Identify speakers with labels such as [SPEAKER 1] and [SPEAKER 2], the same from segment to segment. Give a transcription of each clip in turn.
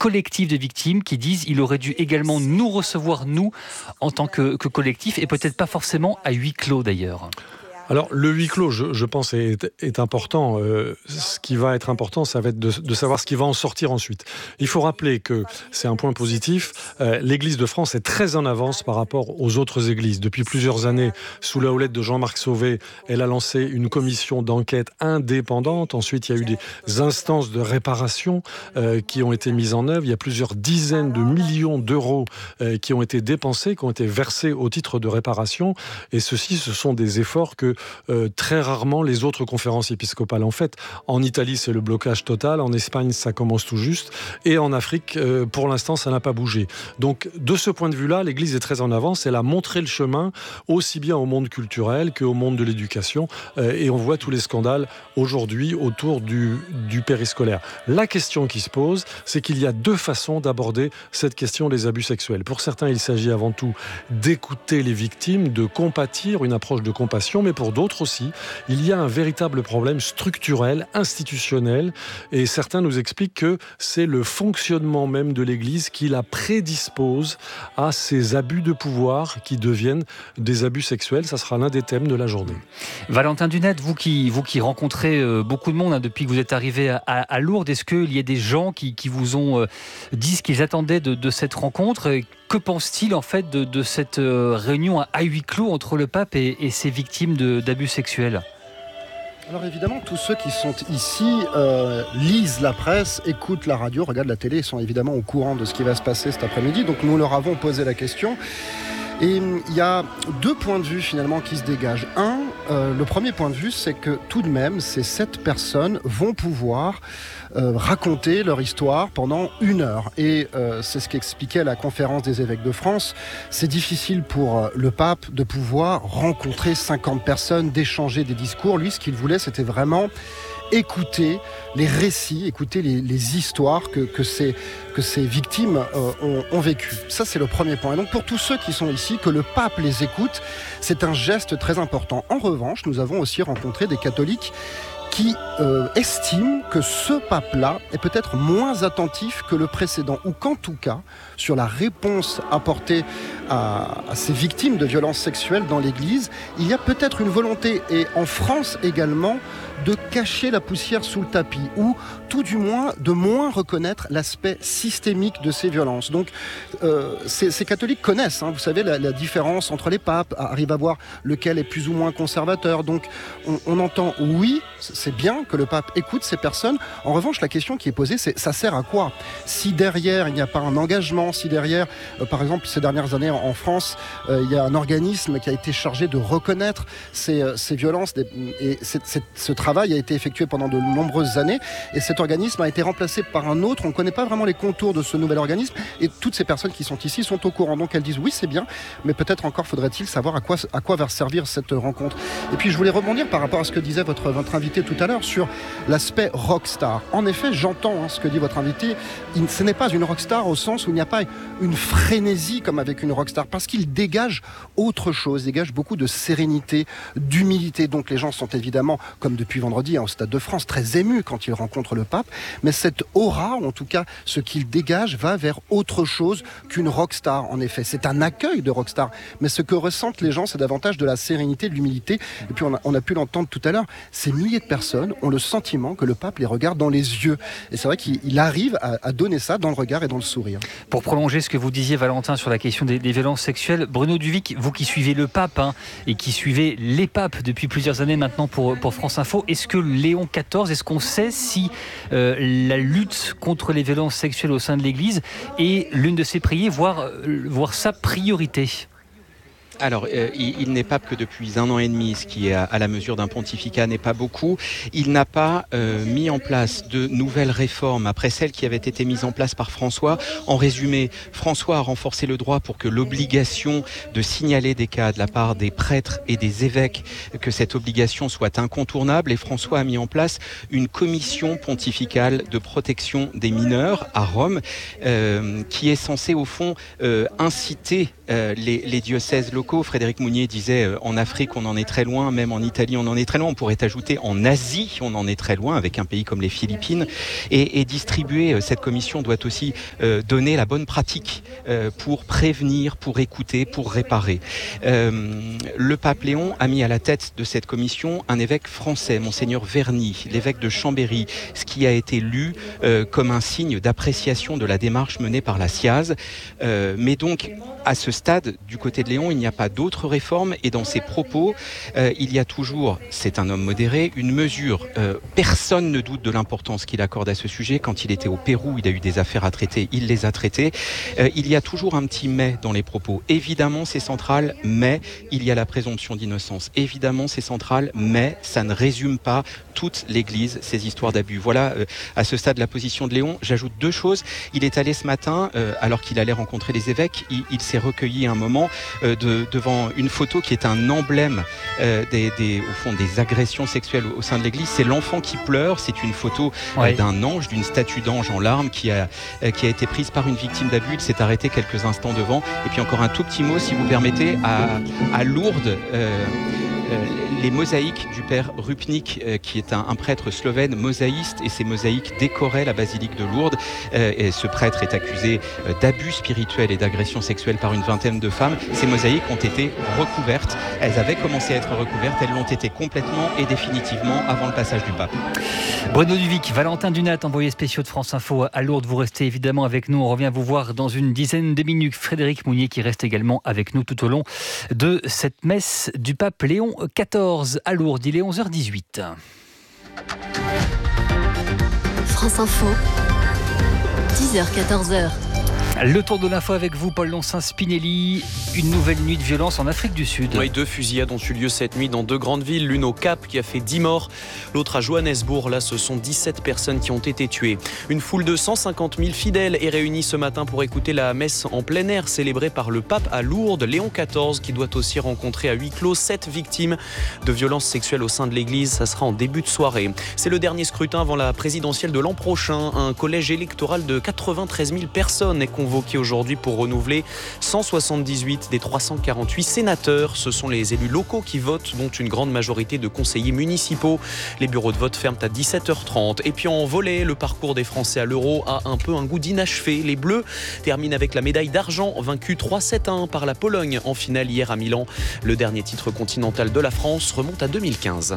[SPEAKER 1] collectif de victimes qui disent il aurait dû également nous recevoir, nous, en tant que collectif, et peut-être pas forcément à huis clos d'ailleurs.
[SPEAKER 2] Alors, le huis clos, je pense, est important. Ce qui va être important, ça va être de savoir ce qui va en sortir ensuite. Il faut rappeler que c'est un point positif. L'Église de France est très en avance par rapport aux autres églises. Depuis plusieurs années, sous la houlette de Jean-Marc Sauvé, elle a lancé une commission d'enquête indépendante. Ensuite, il y a eu des instances de réparation qui ont été mises en œuvre. Il y a plusieurs dizaines de millions d'euros qui ont été dépensés, qui ont été versés au titre de réparation. Et ceci, ce sont des efforts que très rarement les autres conférences épiscopales ont fait. En Italie, c'est le blocage total. En Espagne, ça commence tout juste. Et en Afrique, pour l'instant, ça n'a pas bougé. Donc, de ce point de vue-là, l'Église est très en avance. Elle a montré le chemin aussi bien au monde culturel qu'au monde de l'éducation. Et on voit tous les scandales aujourd'hui autour du périscolaire. La question qui se pose, c'est qu'il y a deux façons d'aborder cette question des abus sexuels. Pour certains, il s'agit avant tout d'écouter les victimes, de compatir, une approche de compassion, mais pour d'autres aussi, il y a un véritable problème structurel, institutionnel, et certains nous expliquent que c'est le fonctionnement même de l'Église qui la prédispose à ces abus de pouvoir qui deviennent des abus sexuels. Ça sera l'un des thèmes de la journée.
[SPEAKER 1] Valentin Dunette, vous qui rencontrez beaucoup de monde depuis que vous êtes arrivé à Lourdes, est-ce qu'il y a des gens qui vous ont dit ce qu'ils attendaient de cette rencontre ? Que pense-t-il en fait de cette réunion à huis clos entre le pape et ses victimes d'abus sexuels ?
[SPEAKER 3] Alors évidemment, tous ceux qui sont ici lisent la presse, écoutent la radio, regardent la télé, sont évidemment au courant de ce qui va se passer cet après-midi. Donc nous leur avons posé la question. Et il y a deux points de vue finalement qui se dégagent. Le premier point de vue, c'est que tout de même, ces 7 personnes vont pouvoir raconter leur histoire pendant 1 heure. Et c'est ce qu'expliquait la conférence des évêques de France. C'est difficile pour le pape de pouvoir rencontrer 50 personnes, d'échanger des discours. Lui, ce qu'il voulait, c'était vraiment écouter les récits, écouter les histoires que ces victimes ont vécues. Ça, c'est le premier point. Et donc, pour tous ceux qui sont ici, que le pape les écoute, c'est un geste très important. En revanche, nous avons aussi rencontré des catholiques qui estiment que ce pape-là est peut-être moins attentif que le précédent, ou qu'en tout cas, sur la réponse apportée à ces victimes de violences sexuelles dans l'Église, il y a peut-être une volonté, et en France également, de cacher la poussière sous le tapis, ou tout du moins de moins reconnaître l'aspect systémique de ces violences. Donc ces catholiques connaissent, vous savez, la différence entre les papes, arrivent à voir lequel est plus ou moins conservateur. Donc on entend, oui, c'est bien que le pape écoute ces personnes. En revanche, la question qui est posée, c'est ça sert à quoi ? Si derrière il n'y a pas un engagement, si derrière, par exemple, ces dernières années en France, il y a un organisme qui a été chargé de reconnaître ces violences, et ce travail a été effectué pendant de nombreuses années, et cet organisme a été remplacé par un autre. On ne connaît pas vraiment les contours de ce nouvel organisme, et toutes ces personnes qui sont ici sont au courant. Donc elles disent oui, c'est bien, mais peut-être encore faudrait-il savoir à quoi va servir cette rencontre. Et puis je voulais rebondir par rapport à ce que disait votre invité tout à l'heure sur l'aspect rockstar. En effet, j'entends ce que dit votre invité. Ce n'est pas une rockstar au sens où il n'y a pas une frénésie comme avec une rockstar, parce qu'il dégage autre chose, dégage beaucoup de sérénité, d'humilité. Donc les gens sont évidemment, comme depuis vendredi au Stade de France, très émus quand ils rencontrent le pape, mais cette aura, ou en tout cas ce qu'il dégage, va vers autre chose qu'une rockstar. En effet, c'est un accueil de rockstar, mais ce que ressentent les gens, c'est davantage de la sérénité, de l'humilité. Et puis on a pu l'entendre tout à l'heure, ces milliers de personnes ont le sentiment que le pape les regarde dans les yeux. Et c'est vrai qu'il arrive à donner ça dans le regard et dans le sourire.
[SPEAKER 1] Pour prolonger ce que vous disiez, Valentin, sur la question des violences sexuelles, Bruno Duvic, vous qui suivez le pape et qui suivez les papes depuis plusieurs années maintenant pour France Info, est-ce que Léon XIV, est-ce qu'on sait si la lutte contre les violences sexuelles au sein de l'Église est l'une de ses prières, voire sa priorité ?
[SPEAKER 4] Alors, il n'est pape que depuis 1 an et demi, ce qui est à la mesure d'un pontificat n'est pas beaucoup. Il n'a pas mis en place de nouvelles réformes après celles qui avaient été mises en place par François. En résumé, François a renforcé le droit pour que l'obligation de signaler des cas de la part des prêtres et des évêques, que cette obligation soit incontournable. Et François a mis en place une commission pontificale de protection des mineurs à Rome, qui est censée au fond inciter les diocèses locaux. Frédéric Mounier disait en Afrique on en est très loin, même en Italie on en est très loin. On pourrait ajouter en Asie on en est très loin avec un pays comme les Philippines. Et distribuer, cette commission doit aussi donner la bonne pratique pour prévenir, pour écouter, pour réparer. Le pape Léon a mis à la tête de cette commission un évêque français, Monseigneur Verny, l'évêque de Chambéry, ce qui a été lu comme un signe d'appréciation de la démarche menée par la SIAZ. Mais donc, à ce stade, du côté de Léon, il n'y a pas d'autres réformes et dans ses propos, il y a toujours, c'est un homme modéré, une mesure. Personne ne doute de l'importance qu'il accorde à ce sujet. Quand il était au Pérou, il a eu des affaires à traiter, il les a traitées. Il y a toujours un petit mais dans les propos. Évidemment, c'est central, mais il y a la présomption d'innocence. Évidemment, c'est central, mais ça ne résume pas toute l'Église, ces histoires d'abus. Voilà, à ce stade, la position de Léon. J'ajoute 2 choses. Il est allé ce matin, alors qu'il allait rencontrer les évêques, il s'est recueilli un moment devant une photo qui est un emblème au fond, des agressions sexuelles au sein de l'Église. C'est l'enfant qui pleure. C'est une photo d'un ange, d'une statue d'ange en larmes qui a été prise par une victime d'abus. Il s'est arrêté quelques instants devant. Et puis encore un tout petit mot, si vous permettez, à Lourdes. Les mosaïques du père Rupnik, qui est un prêtre slovène mosaïste, et ces mosaïques décoraient la basilique de Lourdes. Et ce prêtre est accusé d'abus spirituels et d'agressions sexuelles par une vingtaine de femmes. Ces mosaïques ont été recouvertes. Elles avaient commencé à être recouvertes. Elles l'ont été complètement et définitivement avant le passage du pape.
[SPEAKER 1] Bruno Duvic, Valentin Dunat, envoyé spéciaux de France Info à Lourdes. Vous restez évidemment avec nous. On revient vous voir dans une dizaine de minutes. Frédéric Mounier qui reste également avec nous tout au long de cette messe du pape Léon XIV à Lourdes. Il est 11h18.
[SPEAKER 5] France Info, 10h-14h.
[SPEAKER 1] Le tour de l'info avec vous, Paul Loncin-Spinelli. Une nouvelle nuit de violence en Afrique du Sud.
[SPEAKER 6] Oui, 2 fusillades ont eu lieu cette nuit dans 2 grandes villes. L'une au Cap qui a fait 10 morts, l'autre à Johannesburg. Là, ce sont 17 personnes qui ont été tuées. Une foule de 150 000 fidèles est réunie ce matin pour écouter la messe en plein air célébrée par le pape à Lourdes, Léon XIV, qui doit aussi rencontrer à huis clos 7 victimes de violences sexuelles au sein de l'église. Ça sera en début de soirée. C'est le dernier scrutin avant la présidentielle de l'an prochain. Un collège électoral de 93 000 personnes est convoqué aujourd'hui pour renouveler 178 des 348 sénateurs. Ce sont les élus locaux qui votent, dont une grande majorité de conseillers municipaux. Les bureaux de vote ferment à 17h30. Et puis en volley, le parcours des Français à l'Euro a un peu un goût d'inachevé. Les Bleus terminent avec la médaille d'argent, vaincue 3-7-1 par la Pologne en finale hier à Milan. Le dernier titre continental de la France remonte à 2015.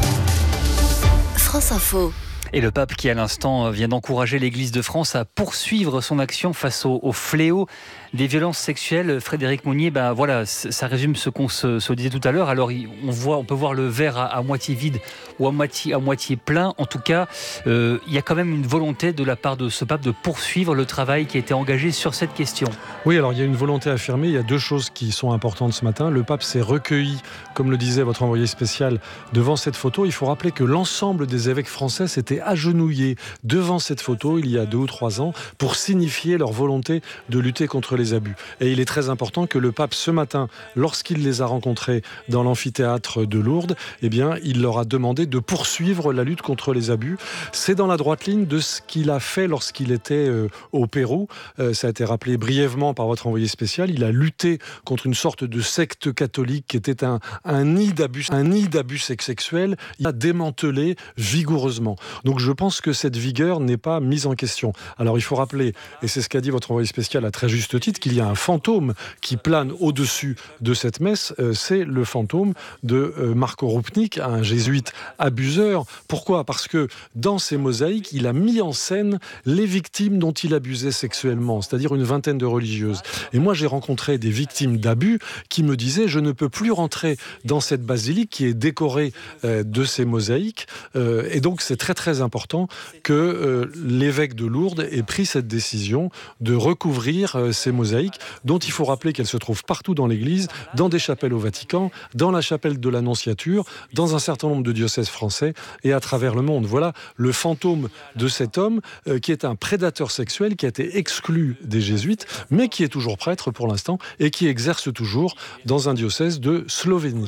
[SPEAKER 5] France Info.
[SPEAKER 1] Et le pape qui, à l'instant, vient d'encourager l'Église de France à poursuivre son action face au fléau des violences sexuelles. Frédéric Mounier, voilà, ça résume ce qu'on se disait tout à l'heure. Alors, on peut voir le verre à moitié vide ou à moitié plein. En tout cas, il y a quand même une volonté de la part de ce pape de poursuivre le travail qui a été engagé sur cette question.
[SPEAKER 2] Oui, alors il y a une volonté affirmée. Il y a 2 choses qui sont importantes ce matin. Le pape s'est recueilli, comme le disait votre envoyé spécial, devant cette photo. Il faut rappeler que l'ensemble des évêques français s'étaient agenouillés devant cette photo il y a 2 ou 3 ans pour signifier leur volonté de lutter contre les abus. Et il est très important que le pape, ce matin, lorsqu'il les a rencontrés dans l'amphithéâtre de Lourdes, il leur a demandé de poursuivre la lutte contre les abus. C'est dans la droite ligne de ce qu'il a fait lorsqu'il était au Pérou. Ça a été rappelé brièvement par votre envoyé spécial. Il a lutté contre une sorte de secte catholique qui était un nid d'abus sexuels. Il a démantelé vigoureusement. Donc je pense que cette vigueur n'est pas mise en question. Alors il faut rappeler, et c'est ce qu'a dit votre envoyé spécial à très juste titre, qu'il y a un fantôme qui plane au-dessus de cette messe. C'est le fantôme de Marco Rupnik, un jésuite abuseur. Pourquoi ? Parce que dans ces mosaïques, il a mis en scène les victimes dont il abusait sexuellement, c'est-à-dire une vingtaine de religieuses. Et moi, j'ai rencontré des victimes d'abus qui me disaient « je ne peux plus rentrer dans cette basilique qui est décorée de ces mosaïques ». Et donc, c'est très très important que l'évêque de Lourdes ait pris cette décision de recouvrir ces mosaïques, dont il faut rappeler qu'elles se trouvent partout dans l'église, dans des chapelles au Vatican, dans la chapelle de l'Annonciature, dans un certain nombre de diocèses français et à travers le monde. Voilà le fantôme de cet homme qui est un prédateur sexuel, qui a été exclu des jésuites, mais qui est toujours prêtre pour l'instant et qui exerce toujours dans un diocèse de Slovénie.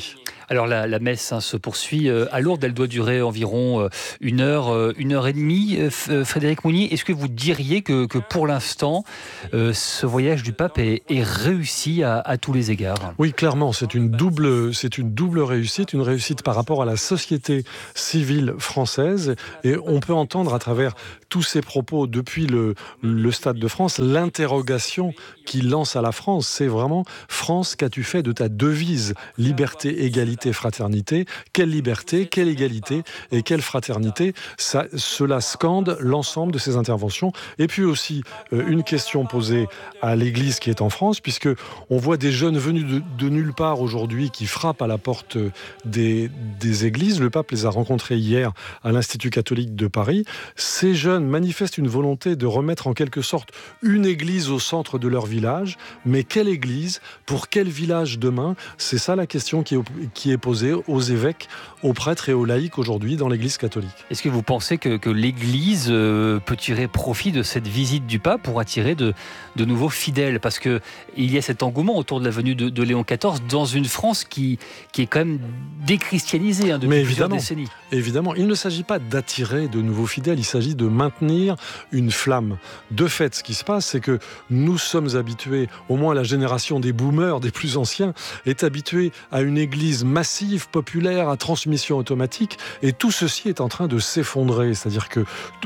[SPEAKER 1] Alors la messe se poursuit à Lourdes, elle doit durer environ 1 heure et demie. Frédéric Mounier, est-ce que vous diriez que pour l'instant, ce voyage du pape est réussi à tous les égards ?
[SPEAKER 2] Oui, clairement, c'est une double réussite, une réussite par rapport à la société civile française, et on peut entendre à travers tous ces propos depuis le Stade de France l'interrogation qu'il lance à la France. C'est vraiment: France, qu'as-tu fait de ta devise liberté, égalité, fraternité? Quelle liberté, quelle égalité et quelle fraternité? Cela scande l'ensemble de ces interventions. Et puis aussi une question posée à l'Église qui est en France, puisque on voit des jeunes venus de nulle part aujourd'hui qui frappent à la porte des églises. Le pape les a rencontrés hier à l'Institut catholique de Paris. Ces jeunes manifestent une volonté de remettre en quelque sorte une église au centre de leur village. Mais quelle église? Pour quel village demain? C'est ça la question qui est posée aux évêques, aux prêtres et aux laïcs aujourd'hui dans l'église catholique.
[SPEAKER 1] Est-ce que vous pensez que l'église peut tirer profit de cette visite du pape pour attirer de nouveaux fidèles? Parce qu'il y a cet engouement autour de la venue de Léon XIV dans une France qui est quand même déchristianisée depuis plusieurs décennies.
[SPEAKER 2] Évidemment, il ne s'agit pas d'attirer de nouveaux fidèles, il s'agit de maintenir une flamme. De fait, ce qui se passe, c'est que nous sommes habitués, au moins la génération des boomers, des plus anciens, est habituée à une église massive, populaire, à transmission automatique, et tout ceci est en train de s'effondrer. C'est-à-dire que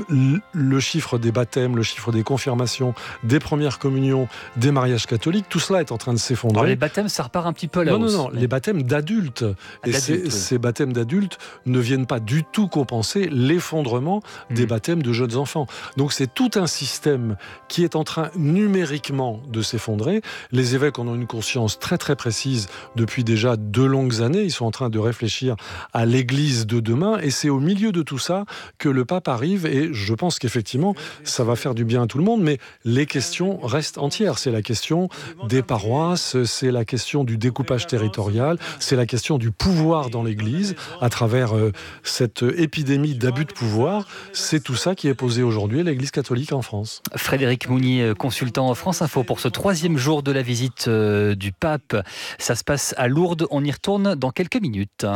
[SPEAKER 2] le chiffre des baptêmes, le chiffre des confirmations, des premières communions, des mariages catholiques, tout cela est en train de s'effondrer.
[SPEAKER 1] Alors les baptêmes, ça repart un petit peu à la hausse.
[SPEAKER 2] Non, les baptêmes d'adultes. Ces baptêmes d'adultes ne viennent pas du tout compenser l'effondrement des baptêmes de jeunes enfants. Donc c'est tout un système qui est en train numériquement de s'effondrer. Les évêques en ont une conscience très très précise depuis déjà 2 longues années. Ils sont en train de réfléchir à l'église de demain, et c'est au milieu de tout ça que le pape arrive, et je pense qu'effectivement ça va faire du bien à tout le monde, mais les questions restent entières. C'est la question des paroisses, c'est la question du découpage territorial, c'est la question du pouvoir dans l'église à travers cette épidémie d'abus de pouvoir. C'est tout ça qui est posé aujourd'hui à l'église catholique en France.
[SPEAKER 1] Frédéric Mounier, consultant France Info pour ce 3e jour de la visite du pape. Ça se passe à Lourdes, on y retourne dans quelques minutes.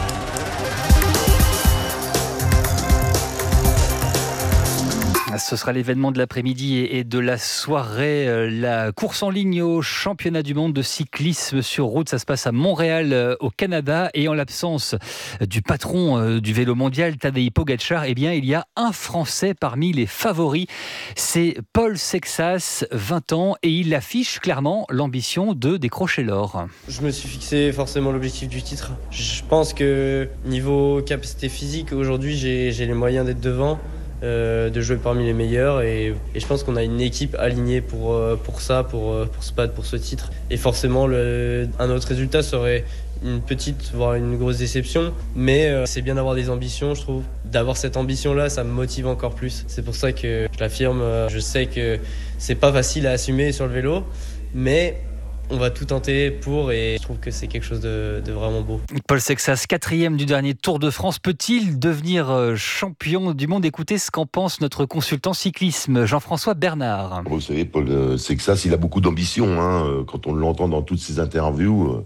[SPEAKER 1] Ce sera l'événement de l'après-midi et de la soirée. La course en ligne au championnat du monde de cyclisme sur route. Ça se passe à Montréal, au Canada. Et en l'absence du patron du vélo mondial, Tadej Pogačar, eh bien, il y a un Français parmi les favoris. C'est Paul Sexas, 20 ans. Et il affiche clairement l'ambition de décrocher l'or.
[SPEAKER 7] Je me suis fixé forcément l'objectif du titre. Je pense que niveau capacité physique, aujourd'hui, j'ai les moyens d'être devant. De jouer parmi les meilleurs, et je pense qu'on a une équipe alignée pour ça, pour se battre pour ce titre. Et forcément un autre résultat serait une petite, voire une grosse déception, mais c'est bien d'avoir des ambitions, je trouve. D'avoir cette ambition-là, ça me motive encore plus. C'est pour ça que je l'affirme. Je sais que c'est pas facile à assumer sur le vélo, mais on va tout tenter pour, et je trouve que c'est quelque chose de vraiment beau.
[SPEAKER 1] Paul Sexas, 4e du dernier Tour de France. Peut-il devenir champion du monde? Écoutez ce qu'en pense notre consultant cyclisme, Jean-François Bernard.
[SPEAKER 8] Vous savez, Paul Sexas, il a beaucoup d'ambition. Quand on l'entend dans toutes ses interviews,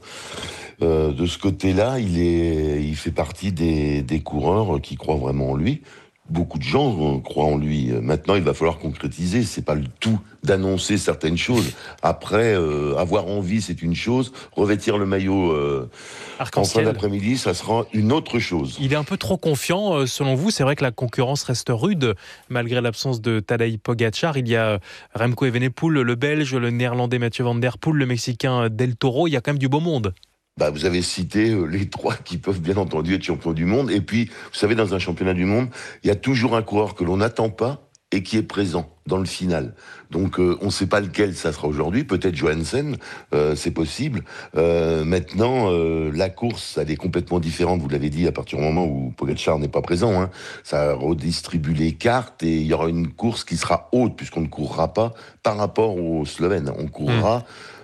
[SPEAKER 8] de ce côté-là, il fait partie des coureurs qui croient vraiment en lui. Beaucoup de gens croient en lui. Maintenant, il va falloir concrétiser. C'est pas le tout d'annoncer certaines choses. Après, avoir envie, c'est une chose. Revêtir le maillot en fin d'après-midi, ça sera une autre chose.
[SPEAKER 9] Il est un peu trop confiant, selon vous. C'est vrai que la concurrence reste rude, malgré l'absence de Tadej Pogačar. Il y a Remco Evenepoel, le Belge, le Néerlandais Mathieu Van Der Poel, le Mexicain Del Toro. Il y a quand même du beau monde.
[SPEAKER 8] Vous avez cité les 3 qui peuvent bien entendu être champions du monde. Et puis, vous savez, dans un championnat du monde, il y a toujours un coureur que l'on n'attend pas et qui est présent dans le final. Donc, on ne sait pas lequel ça sera aujourd'hui. Peut-être Johansen, c'est possible. Maintenant, la course, elle est complètement différente. Vous l'avez dit, à partir du moment où Pogačar n'est pas présent. Ça redistribue les cartes, et il y aura une course qui sera haute, puisqu'on ne courra pas par rapport aux Slovènes. On courra...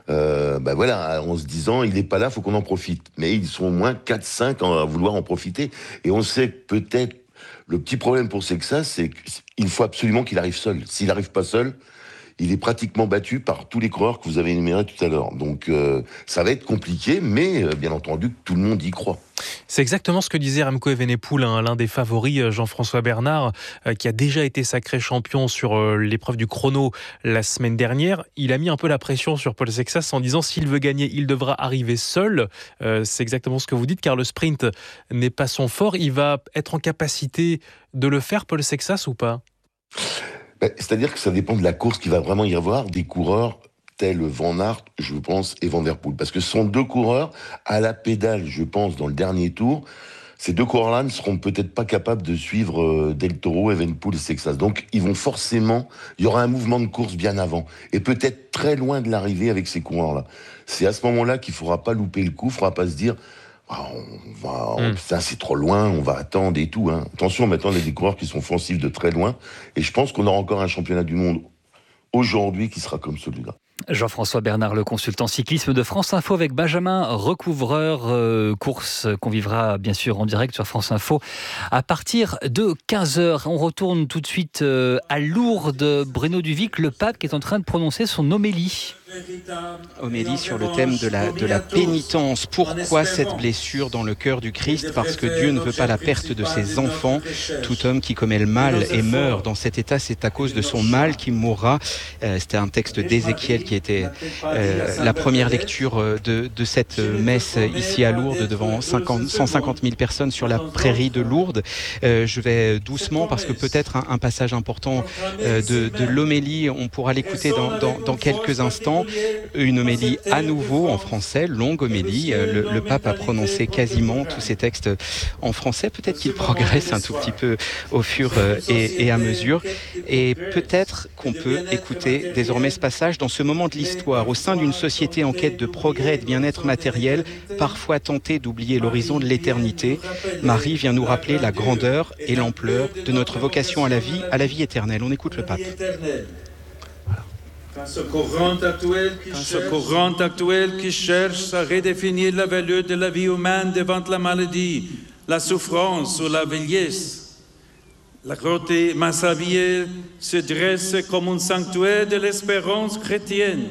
[SPEAKER 8] en se disant, il n'est pas là, il faut qu'on en profite. Mais ils sont au moins 4-5 à vouloir en profiter. Et on sait que peut-être, le petit problème pour Sexas, c'est qu'il faut absolument qu'il arrive seul. S'il n'arrive pas seul, il est pratiquement battu par tous les coureurs que vous avez énumérés tout à l'heure. Donc ça va être compliqué, mais bien entendu tout le monde y croit.
[SPEAKER 9] C'est exactement ce que disait Remco Evenepoel, l'un des favoris, Jean-François Bernard, qui a déjà été sacré champion sur l'épreuve du chrono la semaine dernière. Il a mis un peu la pression sur Paul Sexas en disant s'il veut gagner, il devra arriver seul. C'est exactement ce que vous dites, car le sprint n'est pas son fort. Il va être en capacité de le faire, Paul Sexas, ou pas ?
[SPEAKER 8] C'est-à-dire que ça dépend de la course qu'il va vraiment y avoir, des coureurs tels Van Aert, je pense, et Van Der Poel. Parce que ce sont deux coureurs à la pédale, je pense, dans le dernier tour. Ces deux coureurs-là ne seront peut-être pas capables de suivre Del Toro, Evenepoel et Sexas. Donc, ils vont forcément... Il y aura un mouvement de course bien avant. Et peut-être très loin de l'arrivée avec ces coureurs-là. C'est à ce moment-là qu'il ne faudra pas louper le coup. Il ne faudra pas se dire... Putain, c'est trop loin, on va attendre et tout. Attention, maintenant, il y a des coureurs qui sont offensifs de très loin. Et je pense qu'on aura encore un championnat du monde aujourd'hui qui sera comme celui-là.
[SPEAKER 1] Jean-François Bernard, le consultant cyclisme de France Info avec Benjamin Recouvreur, course qu'on vivra bien sûr en direct sur France Info à partir de 15h. On retourne tout de suite à Lourdes. Bruno Duvic, le pape qui est en train de prononcer son homélie.
[SPEAKER 4] Homélie sur le thème de la pénitence. Pourquoi cette blessure dans le cœur du Christ ? Parce que Dieu ne veut pas la perte de ses enfants. Tout homme qui commet le mal et meurt dans cet état, c'est à cause de son mal qu'il mourra. C'était un texte d'Ézéchiel qui était la première lecture de cette messe ici à Lourdes devant 150 000 personnes sur la prairie de Lourdes. Je vais doucement parce que peut-être un passage important de l'homélie, on pourra l'écouter dans quelques instants. Une homélie à nouveau en français, longue homélie. Le pape a prononcé quasiment tous ces textes en français. Peut-être qu'il progresse un tout petit peu au fur et à mesure. Et peut-être qu'on peut écouter désormais ce passage dans ce moment de l'histoire, au sein d'une société en quête de progrès et de bien-être matériel, parfois tentée d'oublier l'horizon de l'éternité. Marie vient nous rappeler la grandeur et l'ampleur de notre vocation à la vie éternelle. On écoute le pape.
[SPEAKER 10] Dans ce courant actuel qui cherche à redéfinir la valeur de la vie humaine devant la maladie, la souffrance ou la vieillesse, la grotte Massabielle se dresse comme un sanctuaire de l'espérance chrétienne.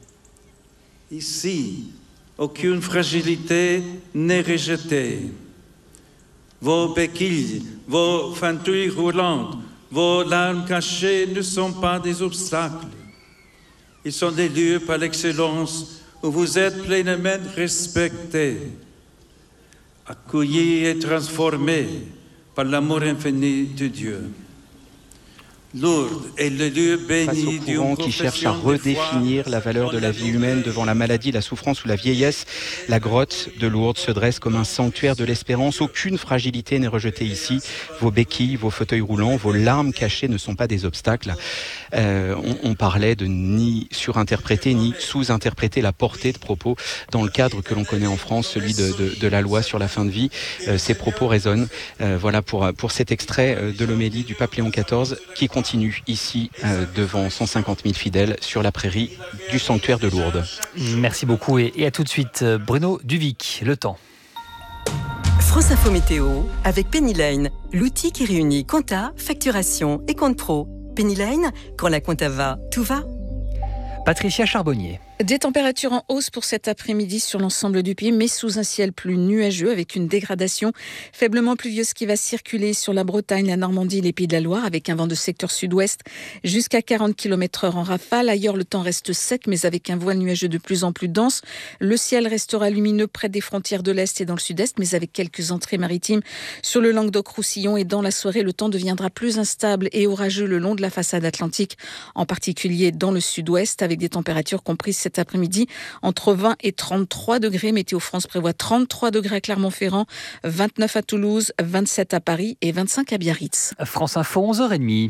[SPEAKER 10] Ici, aucune fragilité n'est rejetée. Vos béquilles, vos fentouilles roulantes, vos larmes cachées ne sont pas des obstacles. Ils sont des lieux par l'excellence où vous êtes pleinement respectés, accueillis et transformés par l'amour infini de Dieu. Lourdes est le lieu béni
[SPEAKER 4] face au courant qui cherche à redéfinir la valeur de la vie humaine devant la maladie, la souffrance ou la vieillesse. La grotte de Lourdes se dresse comme un sanctuaire de l'espérance. Aucune fragilité n'est rejetée ici. Vos béquilles, vos fauteuils roulants, vos larmes cachées ne sont pas des obstacles. On parlait de ni surinterpréter ni sous-interpréter la portée de propos dans le cadre que l'on connaît en France, celui de la loi sur la fin de vie. Ces propos résonnent. Voilà pour cet extrait de l'homélie du pape Léon XIV qui continue ici devant 150 000 fidèles sur la prairie du sanctuaire de Lourdes.
[SPEAKER 1] Merci beaucoup et à tout de suite. Bruno Duvic, le temps.
[SPEAKER 11] France Info Météo avec Pennyline, l'outil qui réunit compta, facturation et compte pro. Pennyline, quand la compta va, tout va.
[SPEAKER 1] Patricia Charbonnier.
[SPEAKER 12] Des températures en hausse pour cet après-midi sur l'ensemble du pays, mais sous un ciel plus nuageux avec une dégradation faiblement pluvieuse qui va circuler sur la Bretagne, la Normandie et les Pays de la Loire avec un vent de secteur sud-ouest jusqu'à 40 km/h en rafale. Ailleurs, le temps reste sec, mais avec un voile nuageux de plus en plus dense. Le ciel restera lumineux près des frontières de l'Est et dans le Sud-Est, mais avec quelques entrées maritimes sur le Languedoc-Roussillon. Et dans la soirée, le temps deviendra plus instable et orageux le long de la façade atlantique, en particulier dans le Sud-Ouest, avec des températures comprises cet après-midi entre 20 et 33 degrés. Météo France prévoit 33 degrés à Clermont-Ferrand, 29 à Toulouse, 27 à Paris et 25 à Biarritz.
[SPEAKER 1] France Info, 11h30.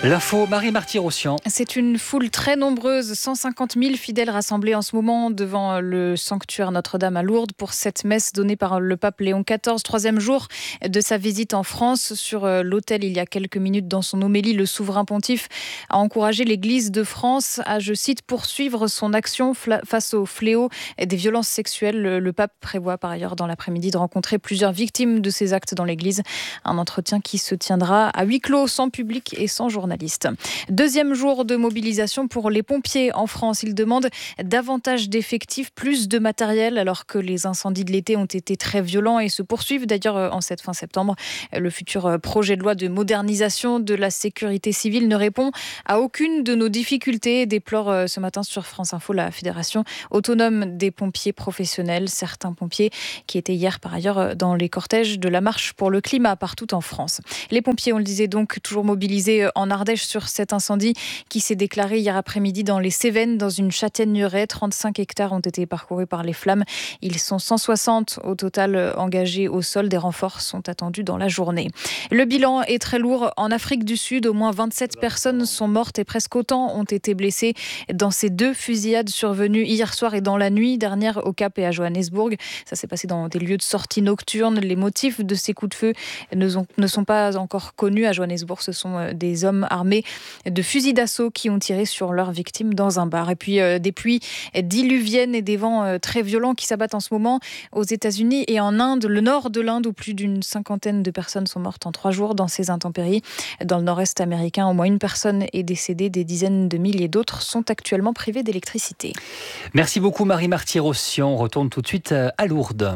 [SPEAKER 1] L'info, Marie Marty-Rossian.
[SPEAKER 12] C'est une foule très nombreuse, 150 000 fidèles rassemblés en ce moment devant le sanctuaire Notre-Dame à Lourdes pour cette messe donnée par le pape Léon XIV, troisième jour de sa visite en France. Sur l'autel, il y a quelques minutes, dans son homélie, le souverain pontife a encouragé l'Église de France à, je cite, poursuivre son action face au fléau des violences sexuelles. Le pape prévoit par ailleurs dans l'après-midi de rencontrer plusieurs victimes de ces actes dans l'Église. Un entretien qui se tiendra à huis clos, sans public et sans journalistes. Deuxième jour de mobilisation pour les pompiers en France. Ils demandent davantage d'effectifs, plus de matériel, alors que les incendies de l'été ont été très violents et se poursuivent. D'ailleurs, en cette fin septembre, le futur projet de loi de modernisation de la sécurité civile ne répond à aucune de nos difficultés, déplore ce matin sur France Info la Fédération autonome des pompiers professionnels. Certains pompiers qui étaient hier par ailleurs dans les cortèges de la marche pour le climat partout en France. Les pompiers, on le disait donc, toujours mobilisés en Ardèche sur cet incendie qui s'est déclaré hier après-midi dans les Cévennes, dans une châtaigneraie. 35 hectares ont été parcourus par les flammes. Ils sont 160 au total engagés au sol. Des renforts sont attendus dans la journée. Le bilan est très lourd. En Afrique du Sud, au moins 27 personnes sont mortes et presque autant ont été blessées dans ces deux fusillades survenues hier soir et dans la nuit dernière au Cap et à Johannesburg. Ça s'est passé dans des lieux de sortie nocturne. Les motifs de ces coups de feu ne sont pas encore connus. À Johannesburg, ce sont des hommes armés de fusils d'assaut qui ont tiré sur leurs victimes dans un bar. Et puis des pluies diluviennes et des vents très violents qui s'abattent en ce moment aux États-Unis et en Inde, le nord de l'Inde, où plus d'une cinquantaine de personnes sont mortes en 3 jours dans ces intempéries. Dans le nord-est américain, au moins une personne est décédée. Des dizaines de milliers d'autres sont actuellement privées d'électricité.
[SPEAKER 1] Merci beaucoup Marie Marty-Rossian. On retourne tout de suite à Lourdes.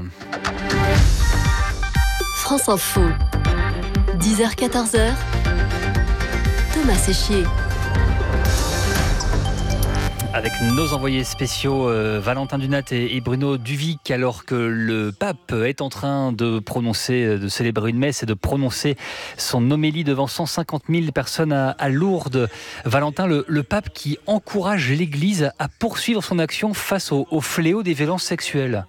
[SPEAKER 5] France Info, 10h-14h. Thomas Séchier.
[SPEAKER 1] Avec nos envoyés spéciaux Valentin Dunat et Bruno Duvic, alors que le pape est en train de célébrer une messe et de prononcer son homélie devant 150 000 personnes à Lourdes. Valentin, le pape qui encourage l'Église à poursuivre son action face au fléau des violences sexuelles.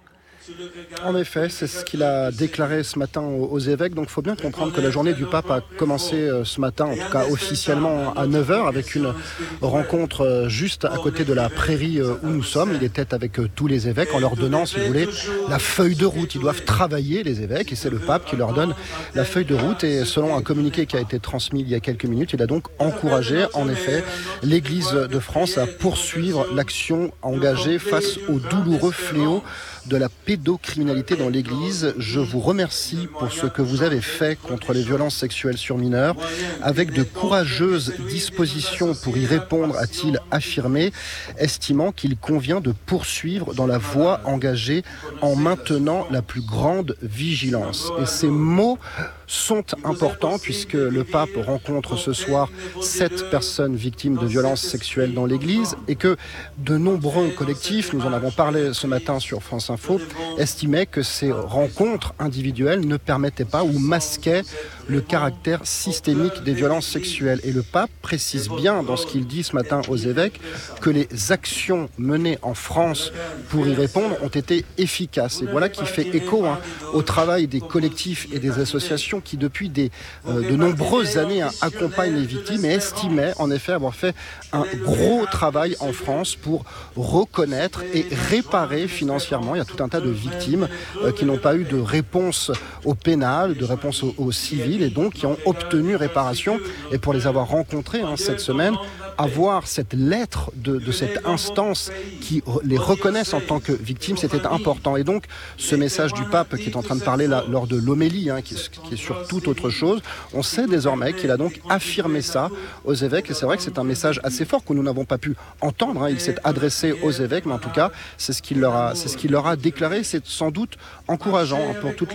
[SPEAKER 3] En effet, c'est ce qu'il a déclaré ce matin aux évêques. Donc il faut bien comprendre que la journée du pape a commencé ce matin, en tout cas officiellement à 9h, avec une rencontre juste à côté de la prairie où nous sommes. Il était avec tous les évêques en leur donnant, si vous voulez, la feuille de route. Ils doivent travailler, les évêques, et c'est le pape qui leur donne la feuille de route. Et selon un communiqué qui a été transmis il y a quelques minutes, il a donc encouragé, en effet, l'Église de France à poursuivre l'action engagée face au douloureux fléau de la pédocriminalité dans l'Église. Je vous remercie pour ce que vous avez fait contre les violences sexuelles sur mineurs, avec de courageuses dispositions pour y répondre, a-t-il affirmé, estimant qu'il convient de poursuivre dans la voie engagée en maintenant la plus grande vigilance. Et ces mots sont importants puisque le pape rencontre ce soir 7 personnes victimes de violences sexuelles dans l'Église et que de nombreux collectifs, nous en avons parlé ce matin sur France Info, estimaient que ces rencontres individuelles ne permettaient pas ou masquaient le caractère systémique des violences sexuelles. Et le pape précise bien dans ce qu'il dit ce matin aux évêques que les actions menées en France pour y répondre ont été efficaces. Et voilà qui fait écho au travail des collectifs et des associations qui depuis de nombreuses années accompagnent les victimes et estimaient en effet avoir fait un gros travail en France pour reconnaître et réparer financièrement. Il y a tout un tas de victimes qui n'ont pas eu de réponse au pénal, de réponse au civil et donc qui ont obtenu réparation. Et pour les avoir rencontrés cette semaine, avoir cette lettre de cette instance qui les reconnaissent en tant que victimes, c'était important. Et donc ce message du pape qui est en train de parler là, lors de l'homélie, qui est sur toute autre chose, on sait désormais qu'il a donc affirmé ça aux évêques. Et c'est vrai que c'est un message assez fort que nous n'avons pas pu entendre. Il s'est adressé aux évêques, mais en tout cas, c'est ce qu'il leur a déclaré. C'est sans doute encourageant pour toutes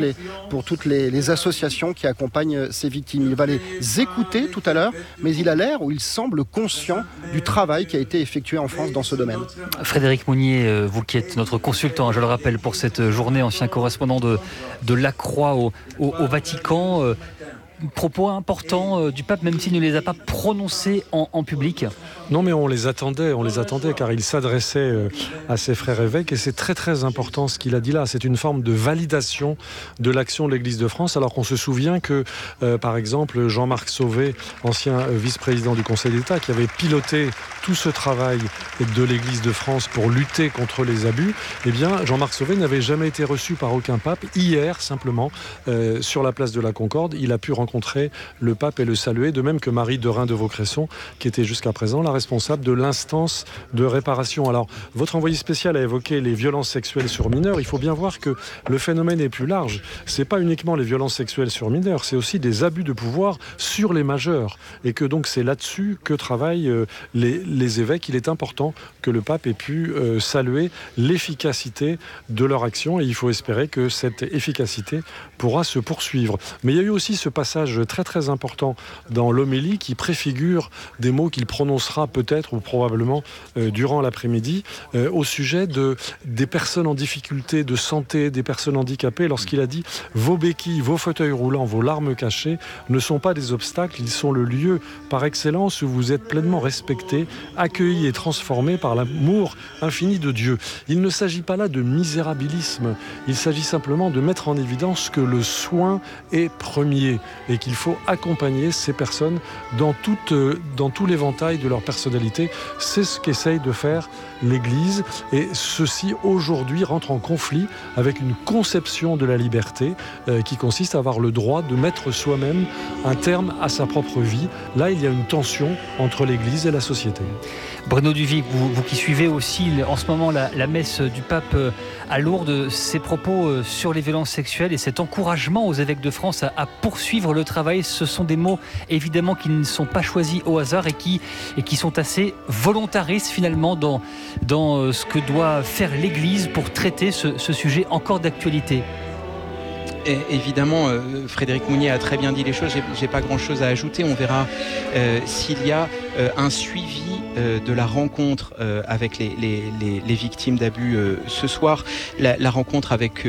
[SPEAKER 3] les associations qui accompagnent ces victimes. Il va les écouter tout à l'heure, mais il a l'air ou il semble conscient du travail qui a été effectué en France dans ce domaine.
[SPEAKER 1] Frédéric Mounier, vous qui êtes notre consultant, je le rappelle, pour cette journée, ancien correspondant de La Croix au Vatican. propos importants du pape, même s'il ne les a pas prononcés en public?
[SPEAKER 2] Non, mais on les attendait car il s'adressait à ses frères évêques et c'est très très important ce qu'il a dit là. C'est une forme de validation de l'action de l'Église de France, alors qu'on se souvient que, par exemple, Jean-Marc Sauvé, ancien vice-président du Conseil d'État, qui avait piloté tout ce travail de l'Église de France pour lutter contre les abus, eh bien, Jean-Marc Sauvé n'avait jamais été reçu par aucun pape. Hier, simplement, sur la place de la Concorde, il a pu rencontrer le pape et le saluer, de même que Marie de Reims de Vaucresson, qui était jusqu'à présent la responsable de l'instance de réparation. Alors, votre envoyé spécial a évoqué les violences sexuelles sur mineurs. Il faut bien voir que le phénomène est plus large. C'est pas uniquement les violences sexuelles sur mineurs, c'est aussi des abus de pouvoir sur les majeurs. Et que donc c'est là-dessus que travaillent les évêques. Il est important que le pape ait pu saluer l'efficacité de leur action et il faut espérer que cette efficacité pourra se poursuivre. Mais il y a eu aussi ce passage très très important dans l'homélie qui préfigure des mots qu'il prononcera peut-être ou probablement durant l'après-midi au sujet des personnes en difficulté de santé, des personnes handicapées, lorsqu'il a dit « Vos béquilles, vos fauteuils roulants, vos larmes cachées ne sont pas des obstacles, ils sont le lieu par excellence où vous êtes pleinement respectés, accueillis et transformés par l'amour infini de Dieu. » Il ne s'agit pas là de misérabilisme, il s'agit simplement de mettre en évidence que le soin est premier et qu'il faut accompagner ces personnes dans tout l'éventail de leur personnalité. C'est ce qu'essaye de faire l'Église et ceci aujourd'hui rentre en conflit avec une conception de la liberté qui consiste à avoir le droit de mettre soi-même un terme à sa propre vie. Là, il y a une tension entre l'Église et la société.
[SPEAKER 1] Bruno Duvic, vous qui suivez aussi en ce moment la messe du pape à Lourdes, ses propos sur les violences sexuelles et cet encouragement aux évêques de France à poursuivre le travail, ce sont des mots évidemment qui ne sont pas choisis au hasard et qui sont assez volontaristes finalement dans ce que doit faire l'Église pour traiter ce sujet encore d'actualité.
[SPEAKER 4] Et évidemment, Frédéric Mounier a très bien dit les choses, j'ai pas grand-chose à ajouter. On verra s'il y a un suivi de la rencontre avec les victimes d'abus ce soir. La rencontre avec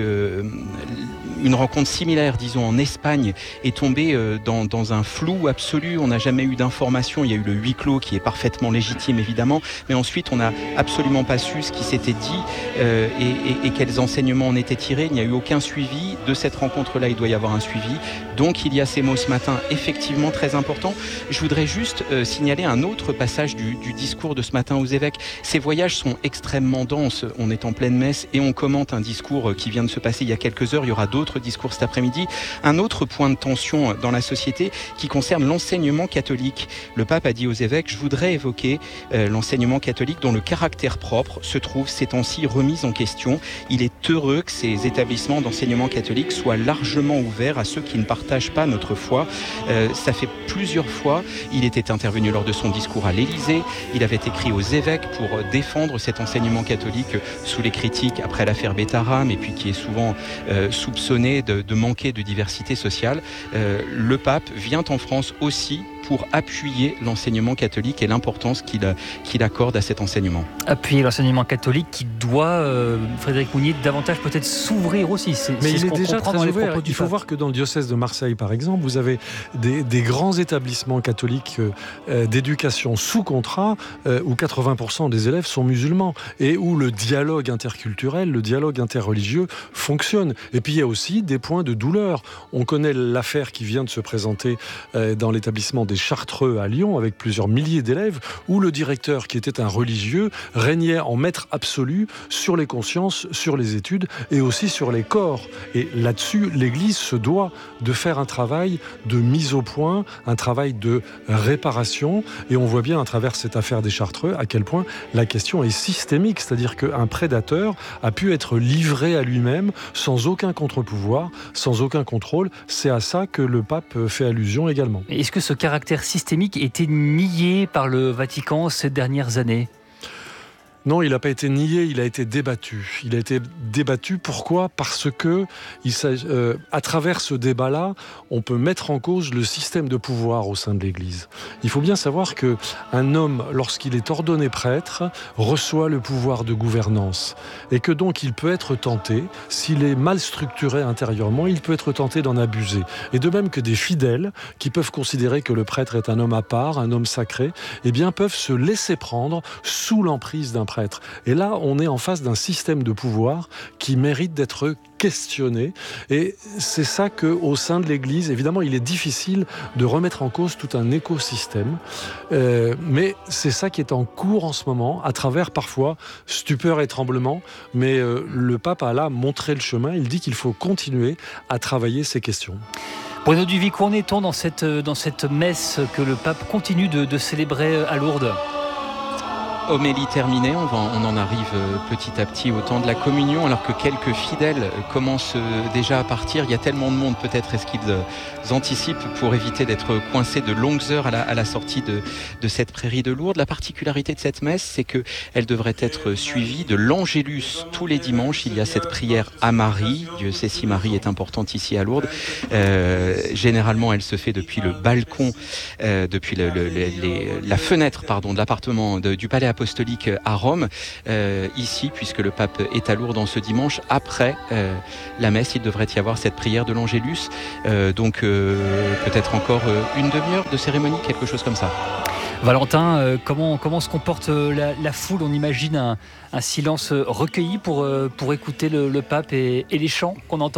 [SPEAKER 4] une rencontre similaire, disons, en Espagne, est tombée dans un flou absolu. On n'a jamais eu d'informations. Il y a eu le huis clos qui est parfaitement légitime, évidemment. Mais ensuite, on n'a absolument pas su ce qui s'était dit et quels enseignements en étaient tirés. Il n'y a eu aucun suivi de cette rencontre-là. Il doit y avoir un suivi. Donc, il y a ces mots ce matin, effectivement, très importants. Je voudrais juste signaler un autre passage du discours de ce matin aux évêques. Ces voyages sont extrêmement denses. On est en pleine messe et on commente un discours qui vient de se passer il y a quelques heures. Il y aura d'autres discours cet après-midi. Un autre point de tension dans la société qui concerne l'enseignement catholique. Le pape a dit aux évêques, je voudrais évoquer l'enseignement catholique dont le caractère propre se trouve ces temps-ci remis en question. Il est heureux que ces établissements d'enseignement catholique soient largement ouverts à ceux qui ne partagent pas notre foi. Ça fait plusieurs fois, il était intervenu lors de son discours à l'Élysée. Il avait écrit aux évêques pour défendre cet enseignement catholique sous les critiques après l'affaire Bétaram et puis qui est souvent soupçonné de manquer de diversité sociale. Le pape vient en France aussi pour appuyer l'enseignement catholique et l'importance qu'il accorde à cet enseignement.
[SPEAKER 1] Appuyer l'enseignement catholique qui doit, Frédéric Mounier, davantage peut-être s'ouvrir aussi.
[SPEAKER 2] Mais il est déjà très ouvert. Il faut voir que dans le diocèse de Marseille, par exemple, vous avez des grands établissements catholiques d'éducation sous contrat où 80% des élèves sont musulmans et où le dialogue interculturel, le dialogue interreligieux fonctionne. Et puis il y a aussi des points de douleur. On connaît l'affaire qui vient de se présenter dans l'établissement des Chartreux à Lyon avec plusieurs milliers d'élèves où le directeur, qui était un religieux, régnait en maître absolu sur les consciences, sur les études et aussi sur les corps. Et là-dessus, l'Église se doit de faire un travail de mise au point, un travail de réparation. Et on voit bien à travers cette affaire des Chartreux à quel point la question est systémique, c'est-à-dire qu'un prédateur a pu être livré à lui-même sans aucun contre-pouvoir, sans aucun contrôle. C'est à ça que le pape fait allusion également.
[SPEAKER 1] Est-ce que ce caractère systémique était nié par le Vatican ces dernières années ?
[SPEAKER 2] Non, il n'a pas été nié, il a été débattu. Il a été débattu, pourquoi ? Parce que à travers ce débat-là, on peut mettre en cause le système de pouvoir au sein de l'Église. Il faut bien savoir qu'un homme, lorsqu'il est ordonné prêtre, reçoit le pouvoir de gouvernance. Et que donc il peut être tenté, s'il est mal structuré intérieurement, il peut être tenté d'en abuser. Et de même que des fidèles, qui peuvent considérer que le prêtre est un homme à part, un homme sacré, eh bien peuvent se laisser prendre sous l'emprise d'un prêtre. Et là, on est en face d'un système de pouvoir qui mérite d'être questionné. Et c'est ça qu'au sein de l'Église, évidemment, il est difficile de remettre en cause tout un écosystème. Mais c'est ça qui est en cours en ce moment, à travers parfois stupeur et tremblement. Mais le pape a là montré le chemin. Il dit qu'il faut continuer à travailler ces questions.
[SPEAKER 1] Bruno Duvic, où en est-on dans cette messe que le pape continue de célébrer à Lourdes ?
[SPEAKER 4] Homélie terminée, on en arrive petit à petit au temps de la communion, alors que quelques fidèles commencent déjà à partir. Il y a tellement de monde, peut-être est-ce qu'ils anticipent pour éviter d'être coincés de longues heures à la sortie de cette prairie de Lourdes. La particularité de cette messe, c'est qu'elle devrait être suivie de l'Angélus tous les dimanches. Il y a cette prière à Marie. Dieu sait si Marie est importante ici à Lourdes. Généralement, elle se fait depuis le balcon, depuis la fenêtre de l'appartement du palais apostolique à Rome, ici, puisque le pape est à Lourdes ce dimanche. Après la messe, il devrait y avoir cette prière de l'Angélus, donc peut-être encore une demi-heure de cérémonie, quelque chose comme ça.
[SPEAKER 1] Valentin, comment se comporte la foule ? On imagine un silence recueilli pour écouter le pape et les chants qu'on entend ?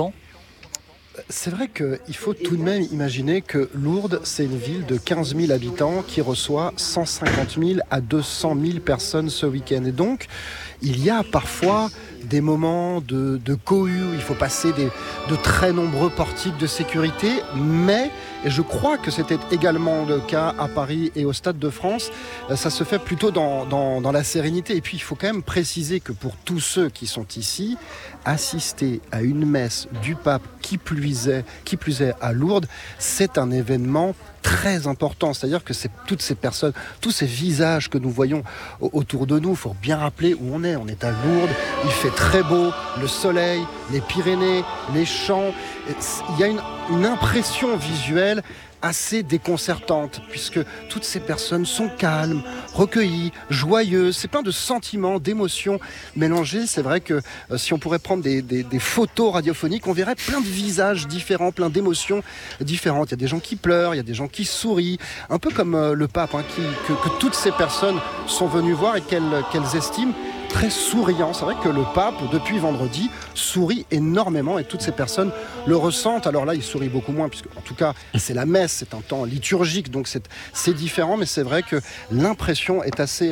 [SPEAKER 3] C'est vrai qu'il faut tout de même imaginer que Lourdes, c'est une ville de 15 000 habitants qui reçoit 150 000 à 200 000 personnes ce week-end. Et donc, il y a parfois des moments de cohue, il faut passer de très nombreux portiques de sécurité, mais, et je crois que c'était également le cas à Paris et au Stade de France, ça se fait plutôt dans la sérénité. Et puis il faut quand même préciser que pour tous ceux qui sont ici, assister à une messe du pape qui plus est à Lourdes, c'est un événement très important, c'est-à-dire que c'est toutes ces personnes, tous ces visages que nous voyons autour de nous. Il faut bien rappeler où on est à Lourdes, il fait très beau, le soleil, les Pyrénées, les champs, il y a une impression visuelle assez déconcertante, puisque toutes ces personnes sont calmes, recueillies, joyeuses, c'est plein de sentiments, d'émotions mélangés. C'est vrai que si on pourrait prendre des photos radiophoniques, on verrait plein de visages différents, plein d'émotions différentes. Il y a des gens qui pleurent, il y a des gens qui sourient, un peu comme le pape, que toutes ces personnes sont venues voir et qu'elles estiment très souriant. C'est vrai que le pape, depuis vendredi, sourit énormément et toutes ces personnes le ressentent. Alors là, il sourit beaucoup moins, puisque en tout cas, c'est la messe, c'est un temps liturgique, donc c'est différent, mais c'est vrai que l'impression est assez...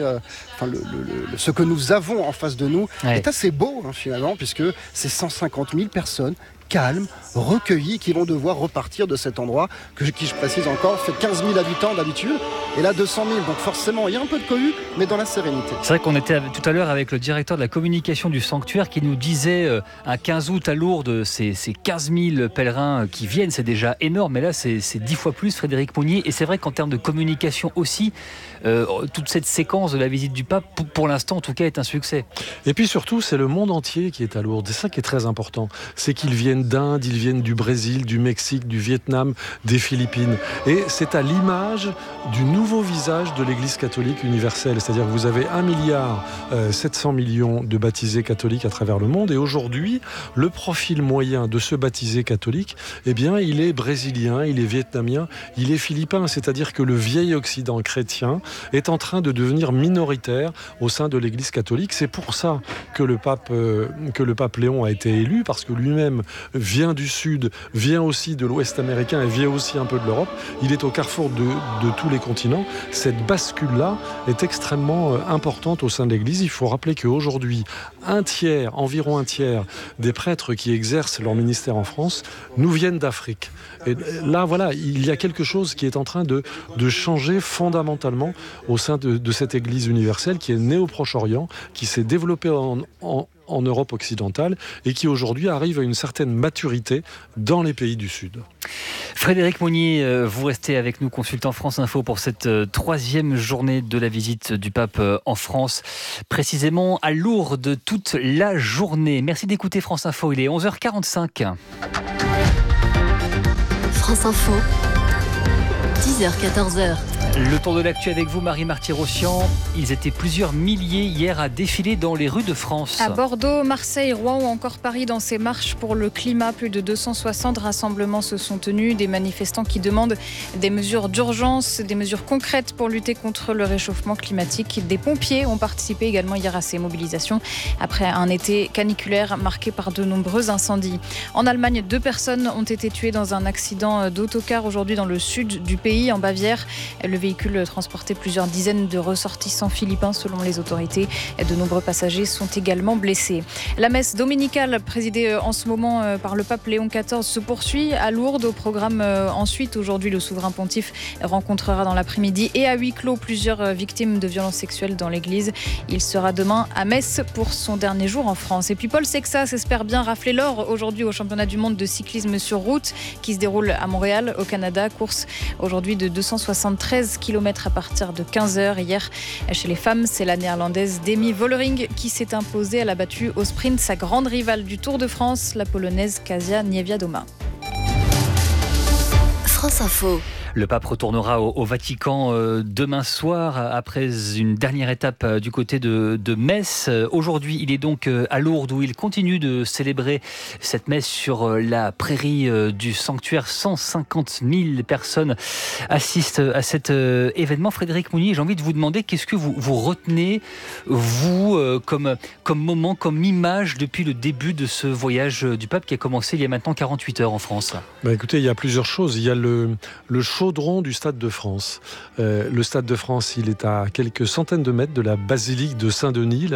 [SPEAKER 3] ce que nous avons en face de nous est assez beau, finalement, puisque c'est 150 000 personnes calmes, recueillis, qui vont devoir repartir de cet endroit qui, je précise encore, fait 15 000 habitants d'habitude, et là 200 000. Donc forcément, il y a un peu de cohue, mais dans la sérénité.
[SPEAKER 1] C'est vrai qu'on était tout à l'heure avec le directeur de la communication du sanctuaire qui nous disait un 15 août à Lourdes, c'est 15 000 pèlerins qui viennent, c'est déjà énorme, mais là c'est 10 fois plus, Frédéric Mounier. Et c'est vrai qu'en termes de communication aussi, toute cette séquence de la visite du pape, pour l'instant en tout cas, est un succès.
[SPEAKER 2] Et puis surtout, c'est le monde entier qui est à Lourdes. C'est ça qui est très important. C'est qu'ils viennent d'Inde, ils viennent du Brésil, du Mexique, du Vietnam, des Philippines. Et c'est à l'image du nouveau visage de l'Église catholique universelle. C'est-à-dire que vous avez 1,7 milliard de baptisés catholiques à travers le monde. Et aujourd'hui, le profil moyen de ce baptisé catholique, eh bien, il est brésilien, il est vietnamien, il est philippin. C'est-à-dire que le vieil Occident chrétien est en train de devenir minoritaire au sein de l'Église catholique. C'est pour ça que le pape Léon a été élu, parce que lui-même vient du Sud, vient aussi de l'Ouest américain et vient aussi un peu de l'Europe. Il est au carrefour de tous les continents. Cette bascule-là est extrêmement importante au sein de l'Église. Il faut rappeler qu'aujourd'hui, environ un tiers des prêtres qui exercent leur ministère en France nous viennent d'Afrique. Et là, voilà, il y a quelque chose qui est en train de changer fondamentalement au sein de cette Église universelle qui est née au Proche-Orient, qui s'est développée en Europe occidentale et qui aujourd'hui arrive à une certaine maturité dans les pays du Sud.
[SPEAKER 1] Frédéric Monnier, vous restez avec nous, consultant France Info, pour cette troisième journée de la visite du pape en France, précisément à Lourdes toute la journée. Merci d'écouter France Info, il est 11h45.
[SPEAKER 5] France Info, 10h-14h.
[SPEAKER 1] Le tour de l'actu avec vous, Marie Marty-Rossian. Ils étaient plusieurs milliers hier à défiler dans les rues de France.
[SPEAKER 13] À Bordeaux, Marseille, Rouen ou encore Paris, dans ces marches pour le climat, plus de 260 rassemblements se sont tenus. Des manifestants qui demandent des mesures d'urgence, des mesures concrètes pour lutter contre le réchauffement climatique. Des pompiers ont participé également hier à ces mobilisations après un été caniculaire marqué par de nombreux incendies. En Allemagne, 2 personnes ont été tuées dans un accident d'autocar aujourd'hui dans le sud du pays, en Bavière. Le véhicule transportait plusieurs dizaines de ressortissants philippins selon les autorités. De nombreux passagers sont également blessés. La messe dominicale présidée en ce moment par le pape Léon XIV se poursuit à Lourdes. Au programme ensuite, aujourd'hui, le souverain pontife rencontrera dans l'après-midi et à huis clos plusieurs victimes de violences sexuelles dans l'église. Il sera demain à Metz pour son dernier jour en France. Et puis Paul Sexas espère bien rafler l'or aujourd'hui au championnat du monde de cyclisme sur route qui se déroule à Montréal, au Canada. Course aujourd'hui de 273 km à partir de 15h. Hier, chez les femmes, c'est la néerlandaise Demi Vollering qui s'est imposée. Elle a battu au sprint sa grande rivale du Tour de France, la polonaise Kasia Niewiadoma.
[SPEAKER 5] France Info.
[SPEAKER 1] Le pape retournera au Vatican demain soir après une dernière étape du côté de Metz. Aujourd'hui, il est donc à Lourdes où il continue de célébrer cette messe sur la prairie du sanctuaire. 150 000 personnes assistent à cet événement. Frédéric Monnier, j'ai envie de vous demander qu'est-ce que vous retenez, vous, comme moment, comme image depuis le début de ce voyage du pape qui a commencé il y a maintenant 48 heures en France.
[SPEAKER 2] Écoutez, il y a plusieurs choses. Il y a le chaudron du Stade de France. Le Stade de France, il est à quelques centaines de mètres de la basilique de Saint-Denis,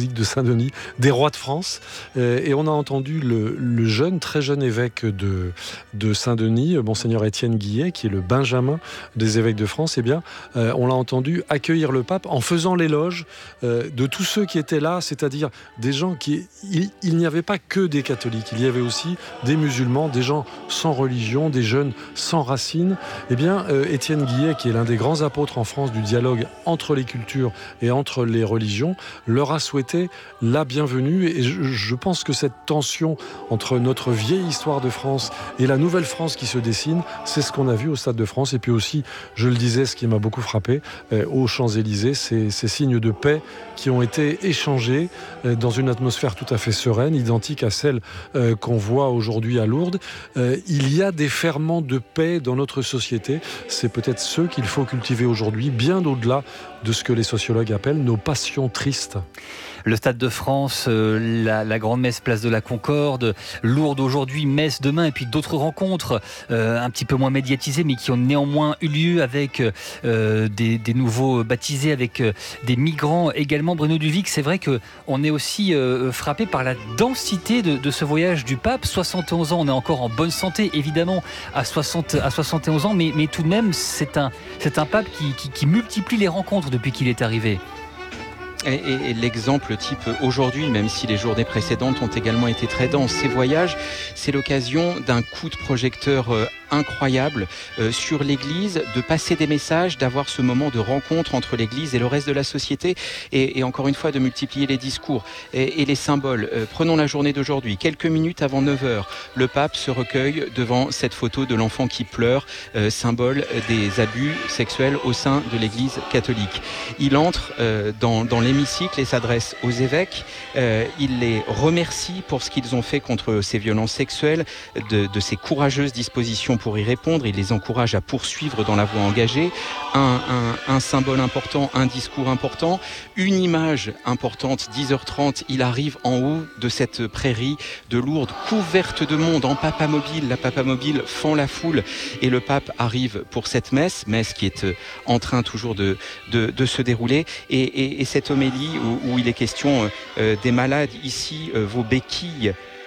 [SPEAKER 2] des rois de France. Et on a entendu le jeune, très jeune évêque de Saint-Denis, Monseigneur Étienne Guillet, qui est le Benjamin des évêques de France. Eh bien, on l'a entendu accueillir le pape en faisant l'éloge de tous ceux qui étaient là, c'est-à-dire des gens qui... Il n'y avait pas que des catholiques, il y avait aussi des musulmans, des gens sans religion, des jeunes sans racines. Eh bien, Étienne Guillet, qui est l'un des grands apôtres en France du dialogue entre les cultures et entre les religions, leur a souhaité la bienvenue. Et je pense que cette tension entre notre vieille histoire de France et la nouvelle France qui se dessine, c'est ce qu'on a vu au Stade de France. Et puis aussi, je le disais, ce qui m'a beaucoup frappé, aux Champs-Élysées, ces signes de paix qui ont été échangés dans une atmosphère tout à fait sereine, identique à celle qu'on voit aujourd'hui à Lourdes. Il y a des ferments de paix dans notre société. C'est peut-être ceux qu'il faut cultiver aujourd'hui, bien au-delà de ce que les sociologues appellent nos passions tristes.
[SPEAKER 1] Le Stade de France, la grande messe place de la Concorde, Lourdes aujourd'hui, Metz demain, et puis d'autres rencontres un petit peu moins médiatisées, mais qui ont néanmoins eu lieu avec des nouveaux baptisés, avec des migrants également. Bruno Duvic, c'est vrai qu'on est aussi frappé par la densité de ce voyage du pape. 71 ans, on est encore en bonne santé, évidemment, à 71 ans, mais tout de même, c'est un pape qui multiplie les rencontres depuis qu'il est arrivé.
[SPEAKER 4] Et l'exemple type aujourd'hui, même si les journées précédentes ont également été très denses, ces voyages, c'est l'occasion d'un coup de projecteur incroyable sur l'Église, de passer des messages, d'avoir ce moment de rencontre entre l'Église et le reste de la société, et encore une fois de multiplier les discours et les symboles. Prenons la journée d'aujourd'hui, quelques minutes avant 9h, le pape se recueille devant cette photo de l'enfant qui pleure, symbole des abus sexuels au sein de l'Église catholique. Il entre dans l'hémicycle et s'adresse aux évêques, il les remercie pour ce qu'ils ont fait contre ces violences sexuelles, de ces courageuses dispositions pour y répondre. Il les encourage à poursuivre dans la voie engagée. Un symbole important, un discours important, une image importante. 10h30, il arrive en haut de cette prairie de Lourdes, couverte de monde, en papamobile. La papamobile fend la foule et le pape arrive pour cette messe qui est en train toujours de se dérouler. Et cette homélie où il est question des malades ici, vos béquilles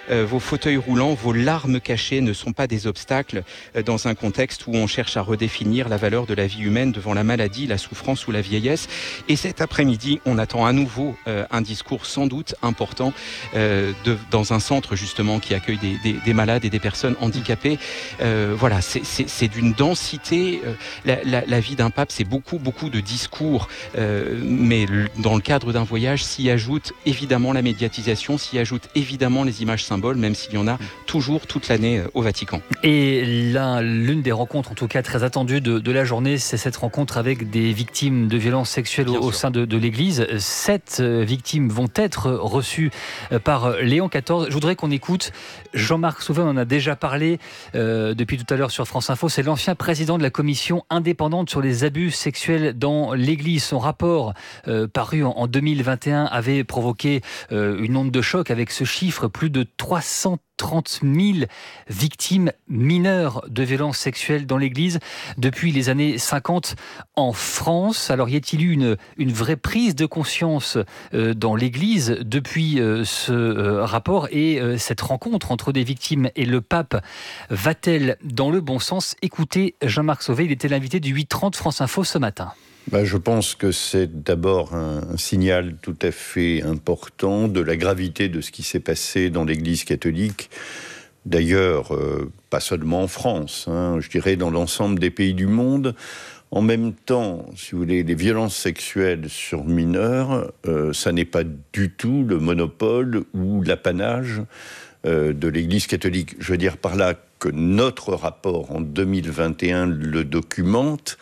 [SPEAKER 4] vos fauteuils roulants, vos larmes cachées ne sont pas des obstacles dans un contexte où on cherche à redéfinir la valeur de la vie humaine devant la maladie, la souffrance ou la vieillesse. Et cet après-midi, on attend à nouveau un discours sans doute important dans un centre justement qui accueille des malades et des personnes handicapées. Voilà, c'est d'une densité. La vie d'un pape, c'est beaucoup de discours, mais dans le cadre d'un voyage, s'y ajoute évidemment la médiatisation, s'y ajoute évidemment les images symboles, même s'il y en a toujours toute l'année au Vatican.
[SPEAKER 1] Et l'une des rencontres, en tout cas très attendue de la journée, c'est cette rencontre avec des victimes de violences sexuelles au sein de l'Église. 7 victimes vont être reçues par Léon XIV. Je voudrais qu'on écoute Jean-Marc Sauvé, on en a déjà parlé depuis tout à l'heure sur France Info. C'est l'ancien président de la commission indépendante sur les abus sexuels dans l'Église. Son rapport paru en 2021 avait provoqué une onde de choc avec ce chiffre, plus de 330 000 victimes mineures de violences sexuelles dans l'Église depuis les années 50 en France. Alors y a-t-il eu une vraie prise de conscience dans l'Église depuis ce rapport et cette rencontre entre des victimes et le pape va-t-elle dans le bon sens? Écoutez Jean-Marc Sauvé, il était l'invité du 8h30 France Info ce matin.
[SPEAKER 14] Je pense que c'est d'abord un signal tout à fait important de la gravité de ce qui s'est passé dans l'Église catholique. D'ailleurs, pas seulement en France, je dirais dans l'ensemble des pays du monde. En même temps, si vous voulez, les violences sexuelles sur mineurs, ça n'est pas du tout le monopole ou l'apanage de l'Église catholique. Je veux dire par là que notre rapport en 2021 le documente.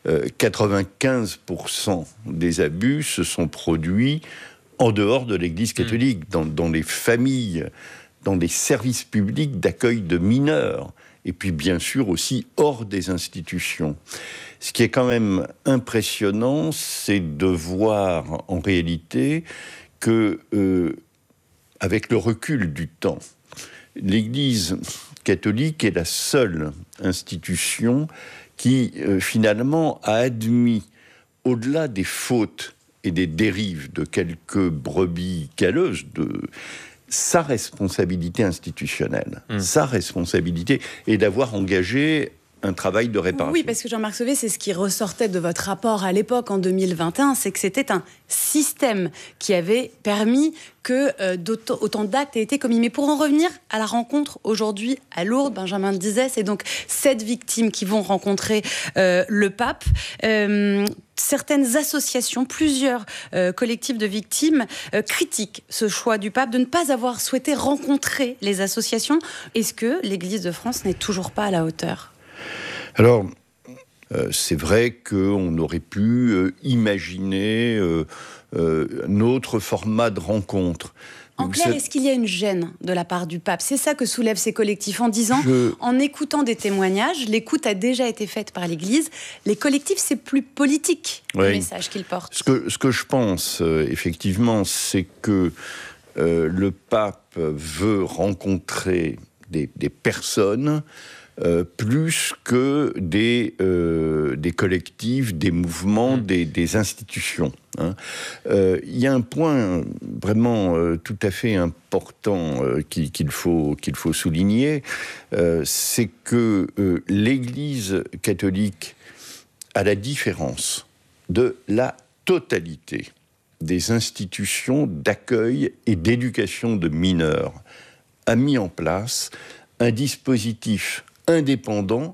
[SPEAKER 14] 95% des abus se sont produits en dehors de l'Église catholique, dans les familles, dans les services publics d'accueil de mineurs, et puis bien sûr aussi hors des institutions. Ce qui est quand même impressionnant, c'est de voir en réalité que, avec le recul du temps, l'Église catholique est la seule institution qui finalement a admis, au-delà des fautes et des dérives de quelques brebis galeuses, sa responsabilité institutionnelle. Sa responsabilité est d'avoir engagé un travail de réparation.
[SPEAKER 15] Oui, parce que Jean-Marc Sauvé, c'est ce qui ressortait de votre rapport à l'époque, en 2021, c'est que c'était un système qui avait permis que autant d'actes aient été commis. Mais pour en revenir à la rencontre aujourd'hui à Lourdes, Benjamin le disait, c'est donc 7 victimes qui vont rencontrer le pape. Certaines associations, plusieurs collectifs de victimes critiquent ce choix du pape de ne pas avoir souhaité rencontrer les associations. Est-ce que l'Église de France n'est toujours pas à la hauteur ?
[SPEAKER 14] Alors, c'est vrai qu'on aurait pu imaginer un autre format de rencontre.
[SPEAKER 15] En clair, est-ce qu'il y a une gêne de la part du pape ? C'est ça que soulèvent ces collectifs en disant, en écoutant des témoignages, l'écoute a déjà été faite par l'Église, les collectifs, c'est plus politique, le message qu'ils portent.
[SPEAKER 14] Ce que je pense, effectivement, c'est que le pape veut rencontrer des personnes plus que des collectifs, des mouvements, des institutions. Il y a un point vraiment tout à fait important qu'il faut souligner, c'est que l'Église catholique, à la différence de la totalité des institutions d'accueil et d'éducation de mineurs, a mis en place un dispositif indépendant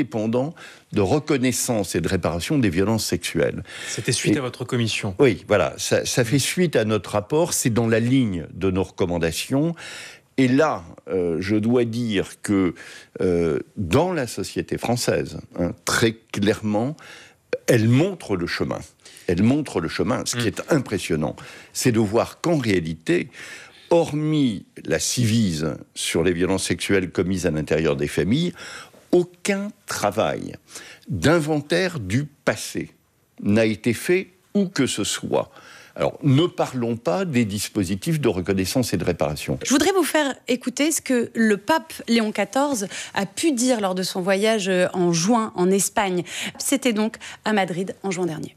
[SPEAKER 14] de reconnaissance et de réparation des violences sexuelles.
[SPEAKER 9] C'était suite à votre commission.
[SPEAKER 14] Oui, voilà, ça fait suite à notre rapport, c'est dans la ligne de nos recommandations. Et là, je dois dire que dans la société française, très clairement, elle montre le chemin. Elle montre le chemin. Ce qui est impressionnant, c'est de voir qu'en réalité, hormis la Civise sur les violences sexuelles commises à l'intérieur des familles, aucun travail d'inventaire du passé n'a été fait où que ce soit. Alors, ne parlons pas des dispositifs de reconnaissance et de réparation.
[SPEAKER 15] Je voudrais vous faire écouter ce que le pape Léon XIV a pu dire lors de son voyage en juin en Espagne. C'était donc à Madrid en juin dernier.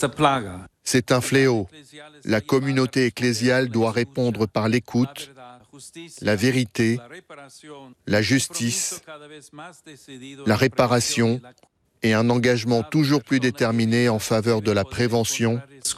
[SPEAKER 16] C'est un fléau. La communauté ecclésiale doit répondre par l'écoute, la vérité, la justice, la réparation et un engagement toujours plus déterminé en faveur de la prévention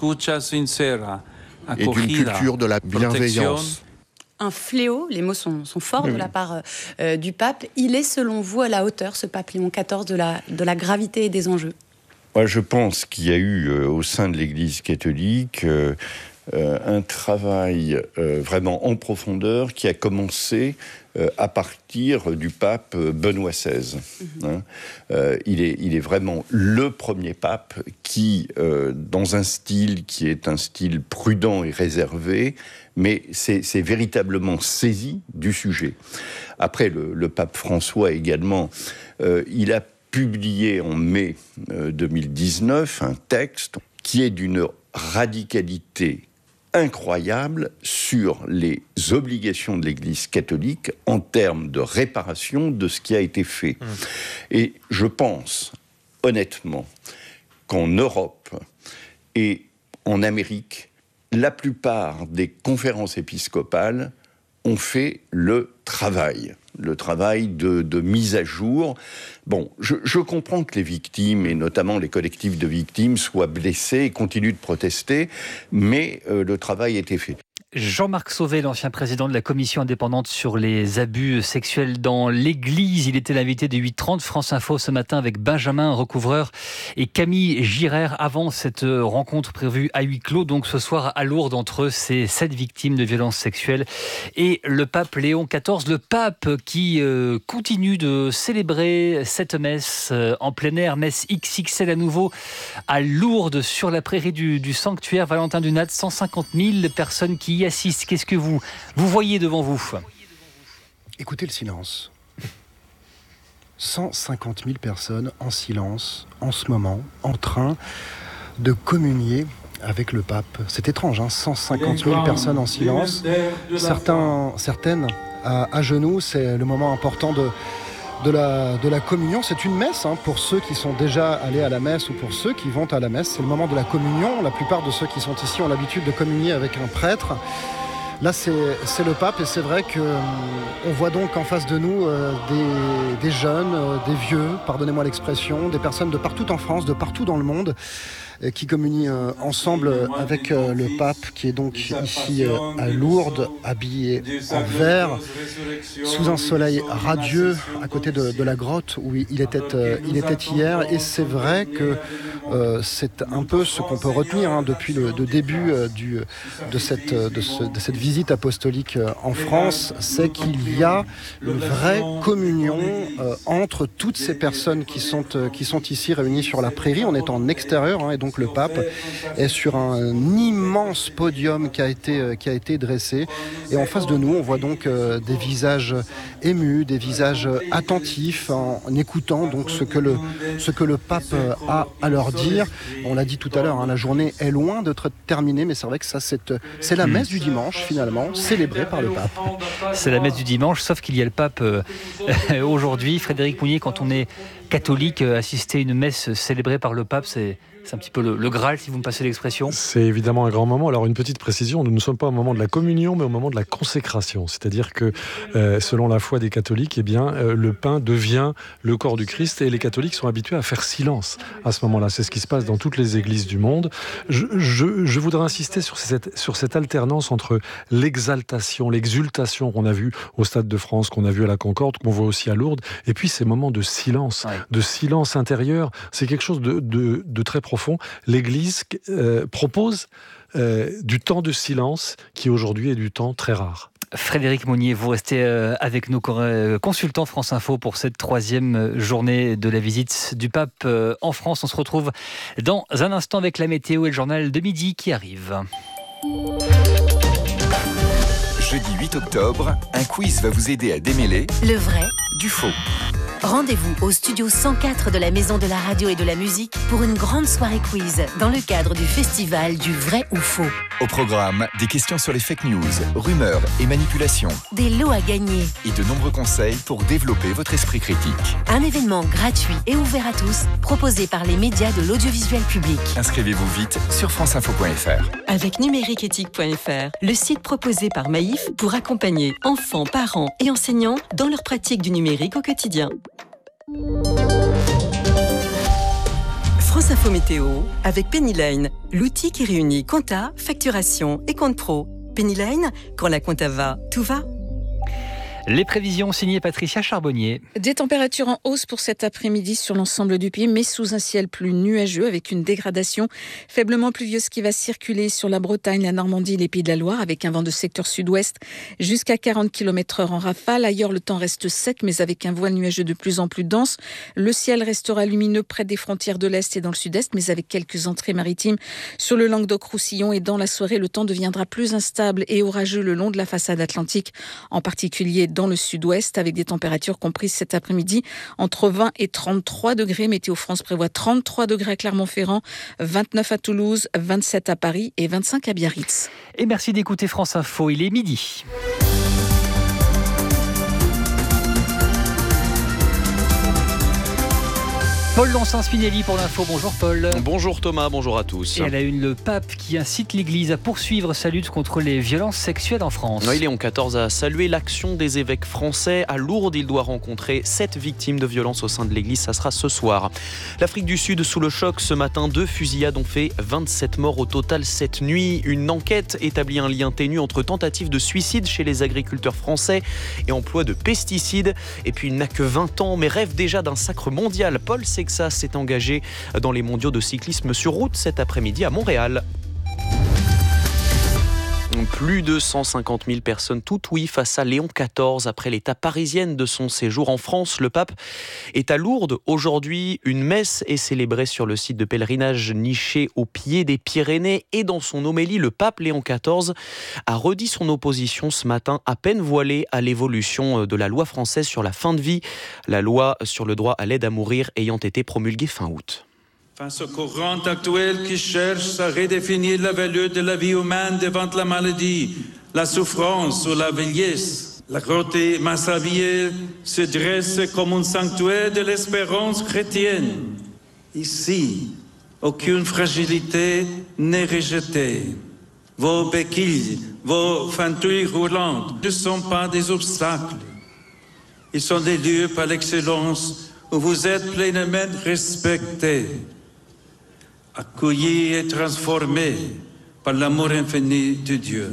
[SPEAKER 16] et d'une culture de la bienveillance.
[SPEAKER 15] Un fléau, les mots sont forts de la part du pape. Il est, selon vous, à la hauteur, ce pape Léon XIV, de la gravité et des enjeux?
[SPEAKER 14] Moi, je pense qu'il y a eu, au sein de l'Église catholique, un travail vraiment en profondeur qui a commencé à partir du pape Benoît XVI. Il est vraiment le premier pape qui, dans un style qui est un style prudent et réservé, mais c'est véritablement saisi du sujet. Après, le pape François également, il a publié en mai 2019 un texte qui est d'une radicalité incroyable sur les obligations de l'Église catholique en termes de réparation de ce qui a été fait. Et je pense, honnêtement, qu'en Europe et en Amérique, la plupart des conférences épiscopales ont fait le travail de mise à jour. Bon, je comprends que les victimes, et notamment les collectifs de victimes, soient blessés et continuent de protester, mais le travail a été fait.
[SPEAKER 1] Jean-Marc Sauvé, l'ancien président de la commission indépendante sur les abus sexuels dans l'Église. Il était l'invité de 8h30 France Info ce matin avec Benjamin Recouvreur et Camille Girard avant cette rencontre prévue à huis clos, donc ce soir à Lourdes, entre ces 7 victimes de violences sexuelles et le pape Léon XIV. Le pape qui continue de célébrer cette messe en plein air, messe XXL à nouveau à Lourdes sur la prairie du sanctuaire Valentin-Dunat. 150 000 personnes qui y assistent. Qu'est-ce que vous voyez devant vous?
[SPEAKER 3] Écoutez le silence. 150 000 personnes en silence, en ce moment, en train de communier avec le pape. C'est étrange, 150 000 personnes en silence. Certaines à genoux. C'est le moment important de la communion. C'est une messe pour ceux qui sont déjà allés à la messe ou pour ceux qui vont à la messe. C'est le moment de la communion. La plupart de ceux qui sont ici ont l'habitude de communier avec un prêtre. Là, c'est le pape, et c'est vrai qu'on voit donc en face de nous des jeunes, des vieux, pardonnez-moi l'expression, des personnes de partout en France, de partout dans le monde, qui communient ensemble avec le pape, qui est donc ici à Lourdes, habillé en vert, sous un soleil radieux, à côté de la grotte où il était hier. Et c'est vrai que c'est un peu ce qu'on peut retenir depuis le début de cette visite apostolique en France, c'est qu'il y a une vraie communion entre toutes ces personnes qui sont ici réunies sur la prairie. On est en extérieur, et donc le pape est sur un immense podium qui a été dressé, et en face de nous on voit donc des visages émus, des visages attentifs, en écoutant donc ce que le pape a à leur dire. On l'a dit tout à l'heure, la journée est loin d'être terminée, mais c'est vrai que ça c'est la messe du dimanche finalement, célébrée par le pape.
[SPEAKER 1] C'est la messe du dimanche, sauf qu'il y a le pape aujourd'hui. Frédéric Mounier, quand on est catholique, assister à une messe célébrée par le pape, c'est un petit peu le Graal, si vous me passez l'expression.
[SPEAKER 2] C'est évidemment un grand moment. Alors, une petite précision, nous ne sommes pas au moment de la communion, mais au moment de la consécration. C'est-à-dire que, selon la foi des catholiques, le pain devient le corps du Christ, et les catholiques sont habitués à faire silence à ce moment-là. C'est ce qui se passe dans toutes les églises du monde. Je voudrais insister sur cette alternance entre l'exaltation, l'exultation qu'on a vu au Stade de France, qu'on a vu à la Concorde, qu'on voit aussi à Lourdes, et puis ces moments de silence, de silence intérieur. C'est quelque chose de très profond. L'Église propose du temps de silence qui aujourd'hui est du temps très rare.
[SPEAKER 1] Frédéric Mounier, vous restez avec nous, consultant France Info, pour cette 3e journée de la visite du pape en France. On se retrouve dans un instant avec la météo et le journal de midi qui arrive.
[SPEAKER 17] Jeudi 8 octobre, un quiz va vous aider à démêler
[SPEAKER 5] le vrai
[SPEAKER 17] du faux.
[SPEAKER 5] Rendez-vous au studio 104 de la Maison de la Radio et de la Musique pour une grande soirée quiz dans le cadre du festival du vrai ou faux.
[SPEAKER 17] Au programme, des questions sur les fake news, rumeurs et manipulations.
[SPEAKER 5] Des lots à gagner.
[SPEAKER 17] Et de nombreux conseils pour développer votre esprit critique.
[SPEAKER 5] Un événement gratuit et ouvert à tous, proposé par les médias de l'audiovisuel public.
[SPEAKER 17] Inscrivez-vous vite sur franceinfo.fr.
[SPEAKER 11] Avec numériqueéthique.fr, le site proposé par Maïf pour accompagner enfants, parents et enseignants dans leur pratique du numérique au quotidien. France Info Météo avec Pennyline, l'outil qui réunit compta, facturation et compte pro. Pennyline, quand la compta va, tout va.
[SPEAKER 1] Les prévisions signées Patricia Charbonnier.
[SPEAKER 12] Des températures en hausse pour cet après-midi sur l'ensemble du pays, mais sous un ciel plus nuageux avec une dégradation faiblement pluvieuse qui va circuler sur la Bretagne, la Normandie et les Pays de la Loire avec un vent de secteur sud-ouest jusqu'à 40 km/h en rafale. Ailleurs, le temps reste sec mais avec un voile nuageux de plus en plus dense. Le ciel restera lumineux près des frontières de l'Est et dans le Sud-Est, mais avec quelques entrées maritimes sur le Languedoc-Roussillon. Et dans la soirée, le temps deviendra plus instable et orageux le long de la façade atlantique, en particulier dans le sud-ouest, avec des températures comprises cet après-midi entre 20 et 33 degrés. Météo France prévoit 33 degrés à Clermont-Ferrand, 29 à Toulouse, 27 à Paris et 25 à Biarritz.
[SPEAKER 1] Et merci d'écouter France Info, il est midi. Paul Lancin-Spinelli pour l'info. Bonjour Paul.
[SPEAKER 6] Bonjour Thomas, bonjour à tous.
[SPEAKER 1] Et à la une, le pape qui incite l'Église à poursuivre sa lutte contre les violences sexuelles en France.
[SPEAKER 6] Oui, Léon XIV a salué l'action des évêques français. À Lourdes, il doit rencontrer 7 victimes de violences au sein de l'Église. Ça sera ce soir. L'Afrique du Sud sous le choc ce matin. 2 fusillades ont fait 27 morts au total cette nuit. Une enquête établit un lien ténu entre tentative de suicide chez les agriculteurs français et emploi de pesticides. Et puis il n'a que 20 ans mais rêve déjà d'un sacre mondial. Paul Sexas s'est engagé dans les mondiaux de cyclisme sur route cet après-midi à Montréal. Plus de 150 000 personnes tout ouïes face à Léon XIV après l'étape parisienne de son séjour en France. Le pape est à Lourdes. Aujourd'hui, une messe est célébrée sur le site de pèlerinage niché au pied des Pyrénées. Et dans son homélie, le pape Léon XIV a redit son opposition ce matin, à peine voilée, à l'évolution de la loi française sur la fin de vie. La loi sur le droit à l'aide à mourir ayant été promulguée fin août.
[SPEAKER 10] Face au courant actuel qui cherche à redéfinir la valeur de la vie humaine devant la maladie, la souffrance ou la vieillesse, la grotte Massabielle se dresse comme un sanctuaire de l'espérance chrétienne. Ici, aucune fragilité n'est rejetée. Vos béquilles, vos fentouilles roulantes ne sont pas des obstacles. Ils sont des lieux par l'excellence où vous êtes pleinement respectés, accueillis et transformés par l'amour infini de Dieu.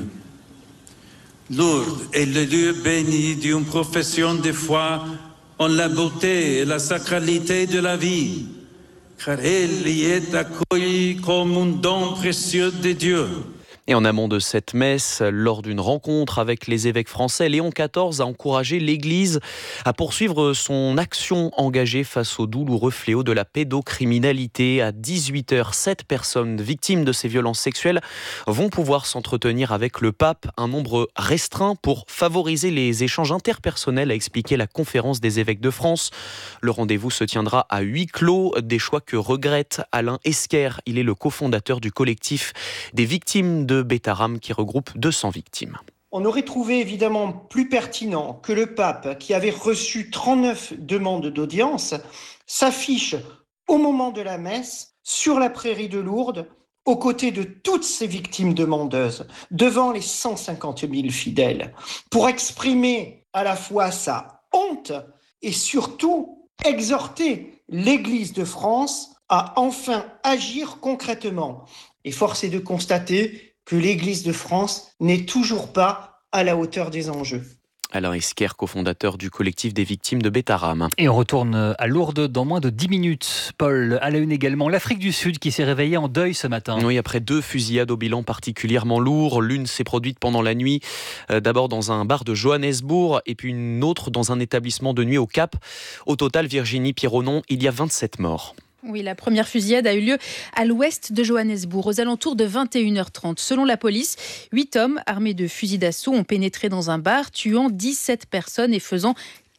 [SPEAKER 10] Lourdes est le lieu béni d'une profession de foi en la beauté et la sacralité de la vie, car elle y est accueillie comme un don précieux de Dieu.
[SPEAKER 6] Et en amont de cette messe, lors d'une rencontre avec les évêques français, Léon XIV a encouragé l'Église à poursuivre son action engagée face au douloureux fléau de la pédocriminalité. À 18h, 7 personnes victimes de ces violences sexuelles vont pouvoir s'entretenir avec le pape, un nombre restreint pour favoriser les échanges interpersonnels, a expliqué la conférence des évêques de France. Le rendez-vous se tiendra à huis clos, des choix que regrette Alain Esquer. Il est le cofondateur du collectif des victimes de Bétarame qui regroupe 200 victimes.
[SPEAKER 18] On aurait trouvé évidemment plus pertinent que le pape, qui avait reçu 39 demandes d'audience, s'affiche au moment de la messe sur la prairie de Lourdes, aux côtés de toutes ces victimes demandeuses, devant les 150 000 fidèles, pour exprimer à la fois sa honte et surtout exhorter l'Église de France à enfin agir concrètement. Et force est de constater que l'Église de France n'est toujours pas à la hauteur des enjeux.
[SPEAKER 6] Alain Esquer, cofondateur du collectif des victimes de Bétarame.
[SPEAKER 1] Et on retourne à Lourdes dans moins de 10 minutes. Paul, à la une également, l'Afrique du Sud qui s'est réveillée en deuil ce matin.
[SPEAKER 6] Oui, après 2 fusillades au bilan particulièrement lourd. L'une s'est produite pendant la nuit, d'abord dans un bar de Johannesburg et puis une autre dans un établissement de nuit au Cap. Au total, Virginie Pironon, il y a 27 morts.
[SPEAKER 19] Oui, la première fusillade a eu lieu à l'ouest de Johannesburg, aux alentours de 21h30. Selon la police, 8 hommes armés de fusils d'assaut ont pénétré dans un bar, tuant 17 personnes et faisant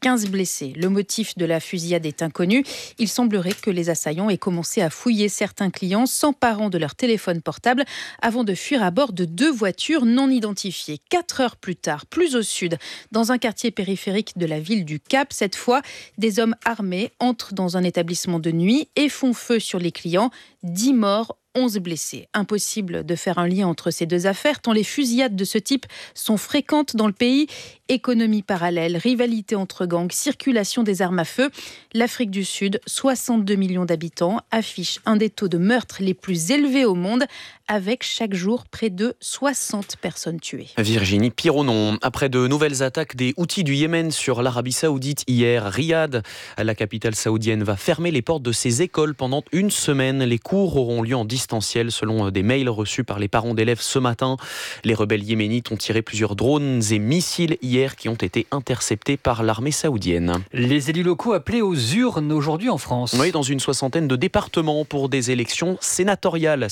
[SPEAKER 19] 15 blessés. Le motif de la fusillade est inconnu. Il semblerait que les assaillants aient commencé à fouiller certains clients, s'emparant de leur téléphone portable avant de fuir à bord de 2 voitures non identifiées. 4 heures plus tard, plus au sud, dans un quartier périphérique de la ville du Cap, cette fois, des hommes armés entrent dans un établissement de nuit et font feu sur les clients. 10 morts, 11 blessés. Impossible de faire un lien entre ces 2 affaires, tant les fusillades de ce type sont fréquentes dans le pays. Économie parallèle, rivalité entre gangs, circulation des armes à feu. L'Afrique du Sud, 62 millions d'habitants, affiche un des taux de meurtre les plus élevés au monde, avec chaque jour près de 60 personnes tuées.
[SPEAKER 6] Virginie Pironon. Après de nouvelles attaques des Houthis du Yémen sur l'Arabie Saoudite hier, Riyad, la capitale saoudienne, va fermer les portes de ses écoles pendant une semaine. Les cours auront lieu en distanciel selon des mails reçus par les parents d'élèves ce matin. Les rebelles yéménites ont tiré plusieurs drones et missiles hier qui ont été interceptés par l'armée saoudienne.
[SPEAKER 1] Les élus locaux appelés aux urnes aujourd'hui en France.
[SPEAKER 6] Oui, dans une 60aine de départements pour des élections sénatoriales.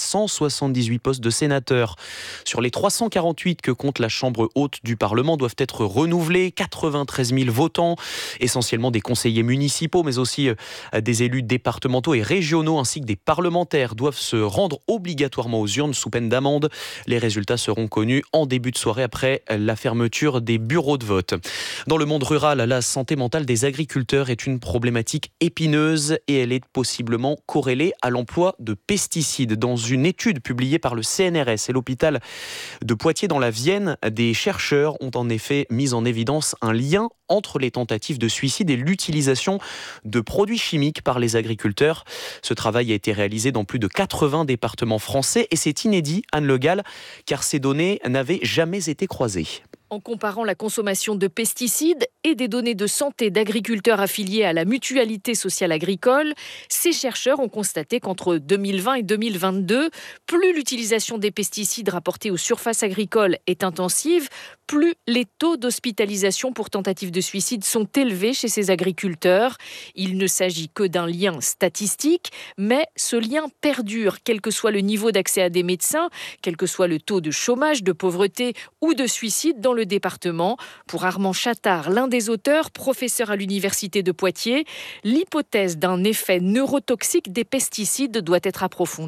[SPEAKER 6] 178 postes de sénateurs. Sur les 348 que compte la Chambre haute du Parlement doivent être renouvelés. 93 000 votants, essentiellement des conseillers municipaux, mais aussi des élus départementaux et régionaux, ainsi que des parlementaires, doivent se rendre obligatoirement aux urnes sous peine d'amende. Les résultats seront connus en début de soirée après la fermeture des bureaux de vote. Dans le monde rural, la santé mentale des agriculteurs est une problématique épineuse et elle est possiblement corrélée à l'emploi de pesticides. Dans une étude publiée par le CNRS et l'hôpital de Poitiers dans la Vienne, des chercheurs ont en effet mis en évidence un lien entre les tentatives de suicide et l'utilisation de produits chimiques par les agriculteurs. Ce travail a été réalisé dans plus de 80 départements français et c'est inédit, Anne Le Gall, car ces données n'avaient jamais été croisées.
[SPEAKER 20] En comparant la consommation de pesticides et des données de santé d'agriculteurs affiliés à la Mutualité sociale agricole, ces chercheurs ont constaté qu'entre 2020 et 2022, plus l'utilisation des pesticides rapportés aux surfaces agricoles est intensive, plus les taux d'hospitalisation pour tentative de suicide sont élevés chez ces agriculteurs. Il ne s'agit que d'un lien statistique, mais ce lien perdure, quel que soit le niveau d'accès à des médecins, quel que soit le taux de chômage, de pauvreté ou de suicide dans le département. Pour Armand Chattard, l'un des auteurs, professeur à l'université de Poitiers, l'hypothèse d'un effet neurotoxique des pesticides doit être approfondie.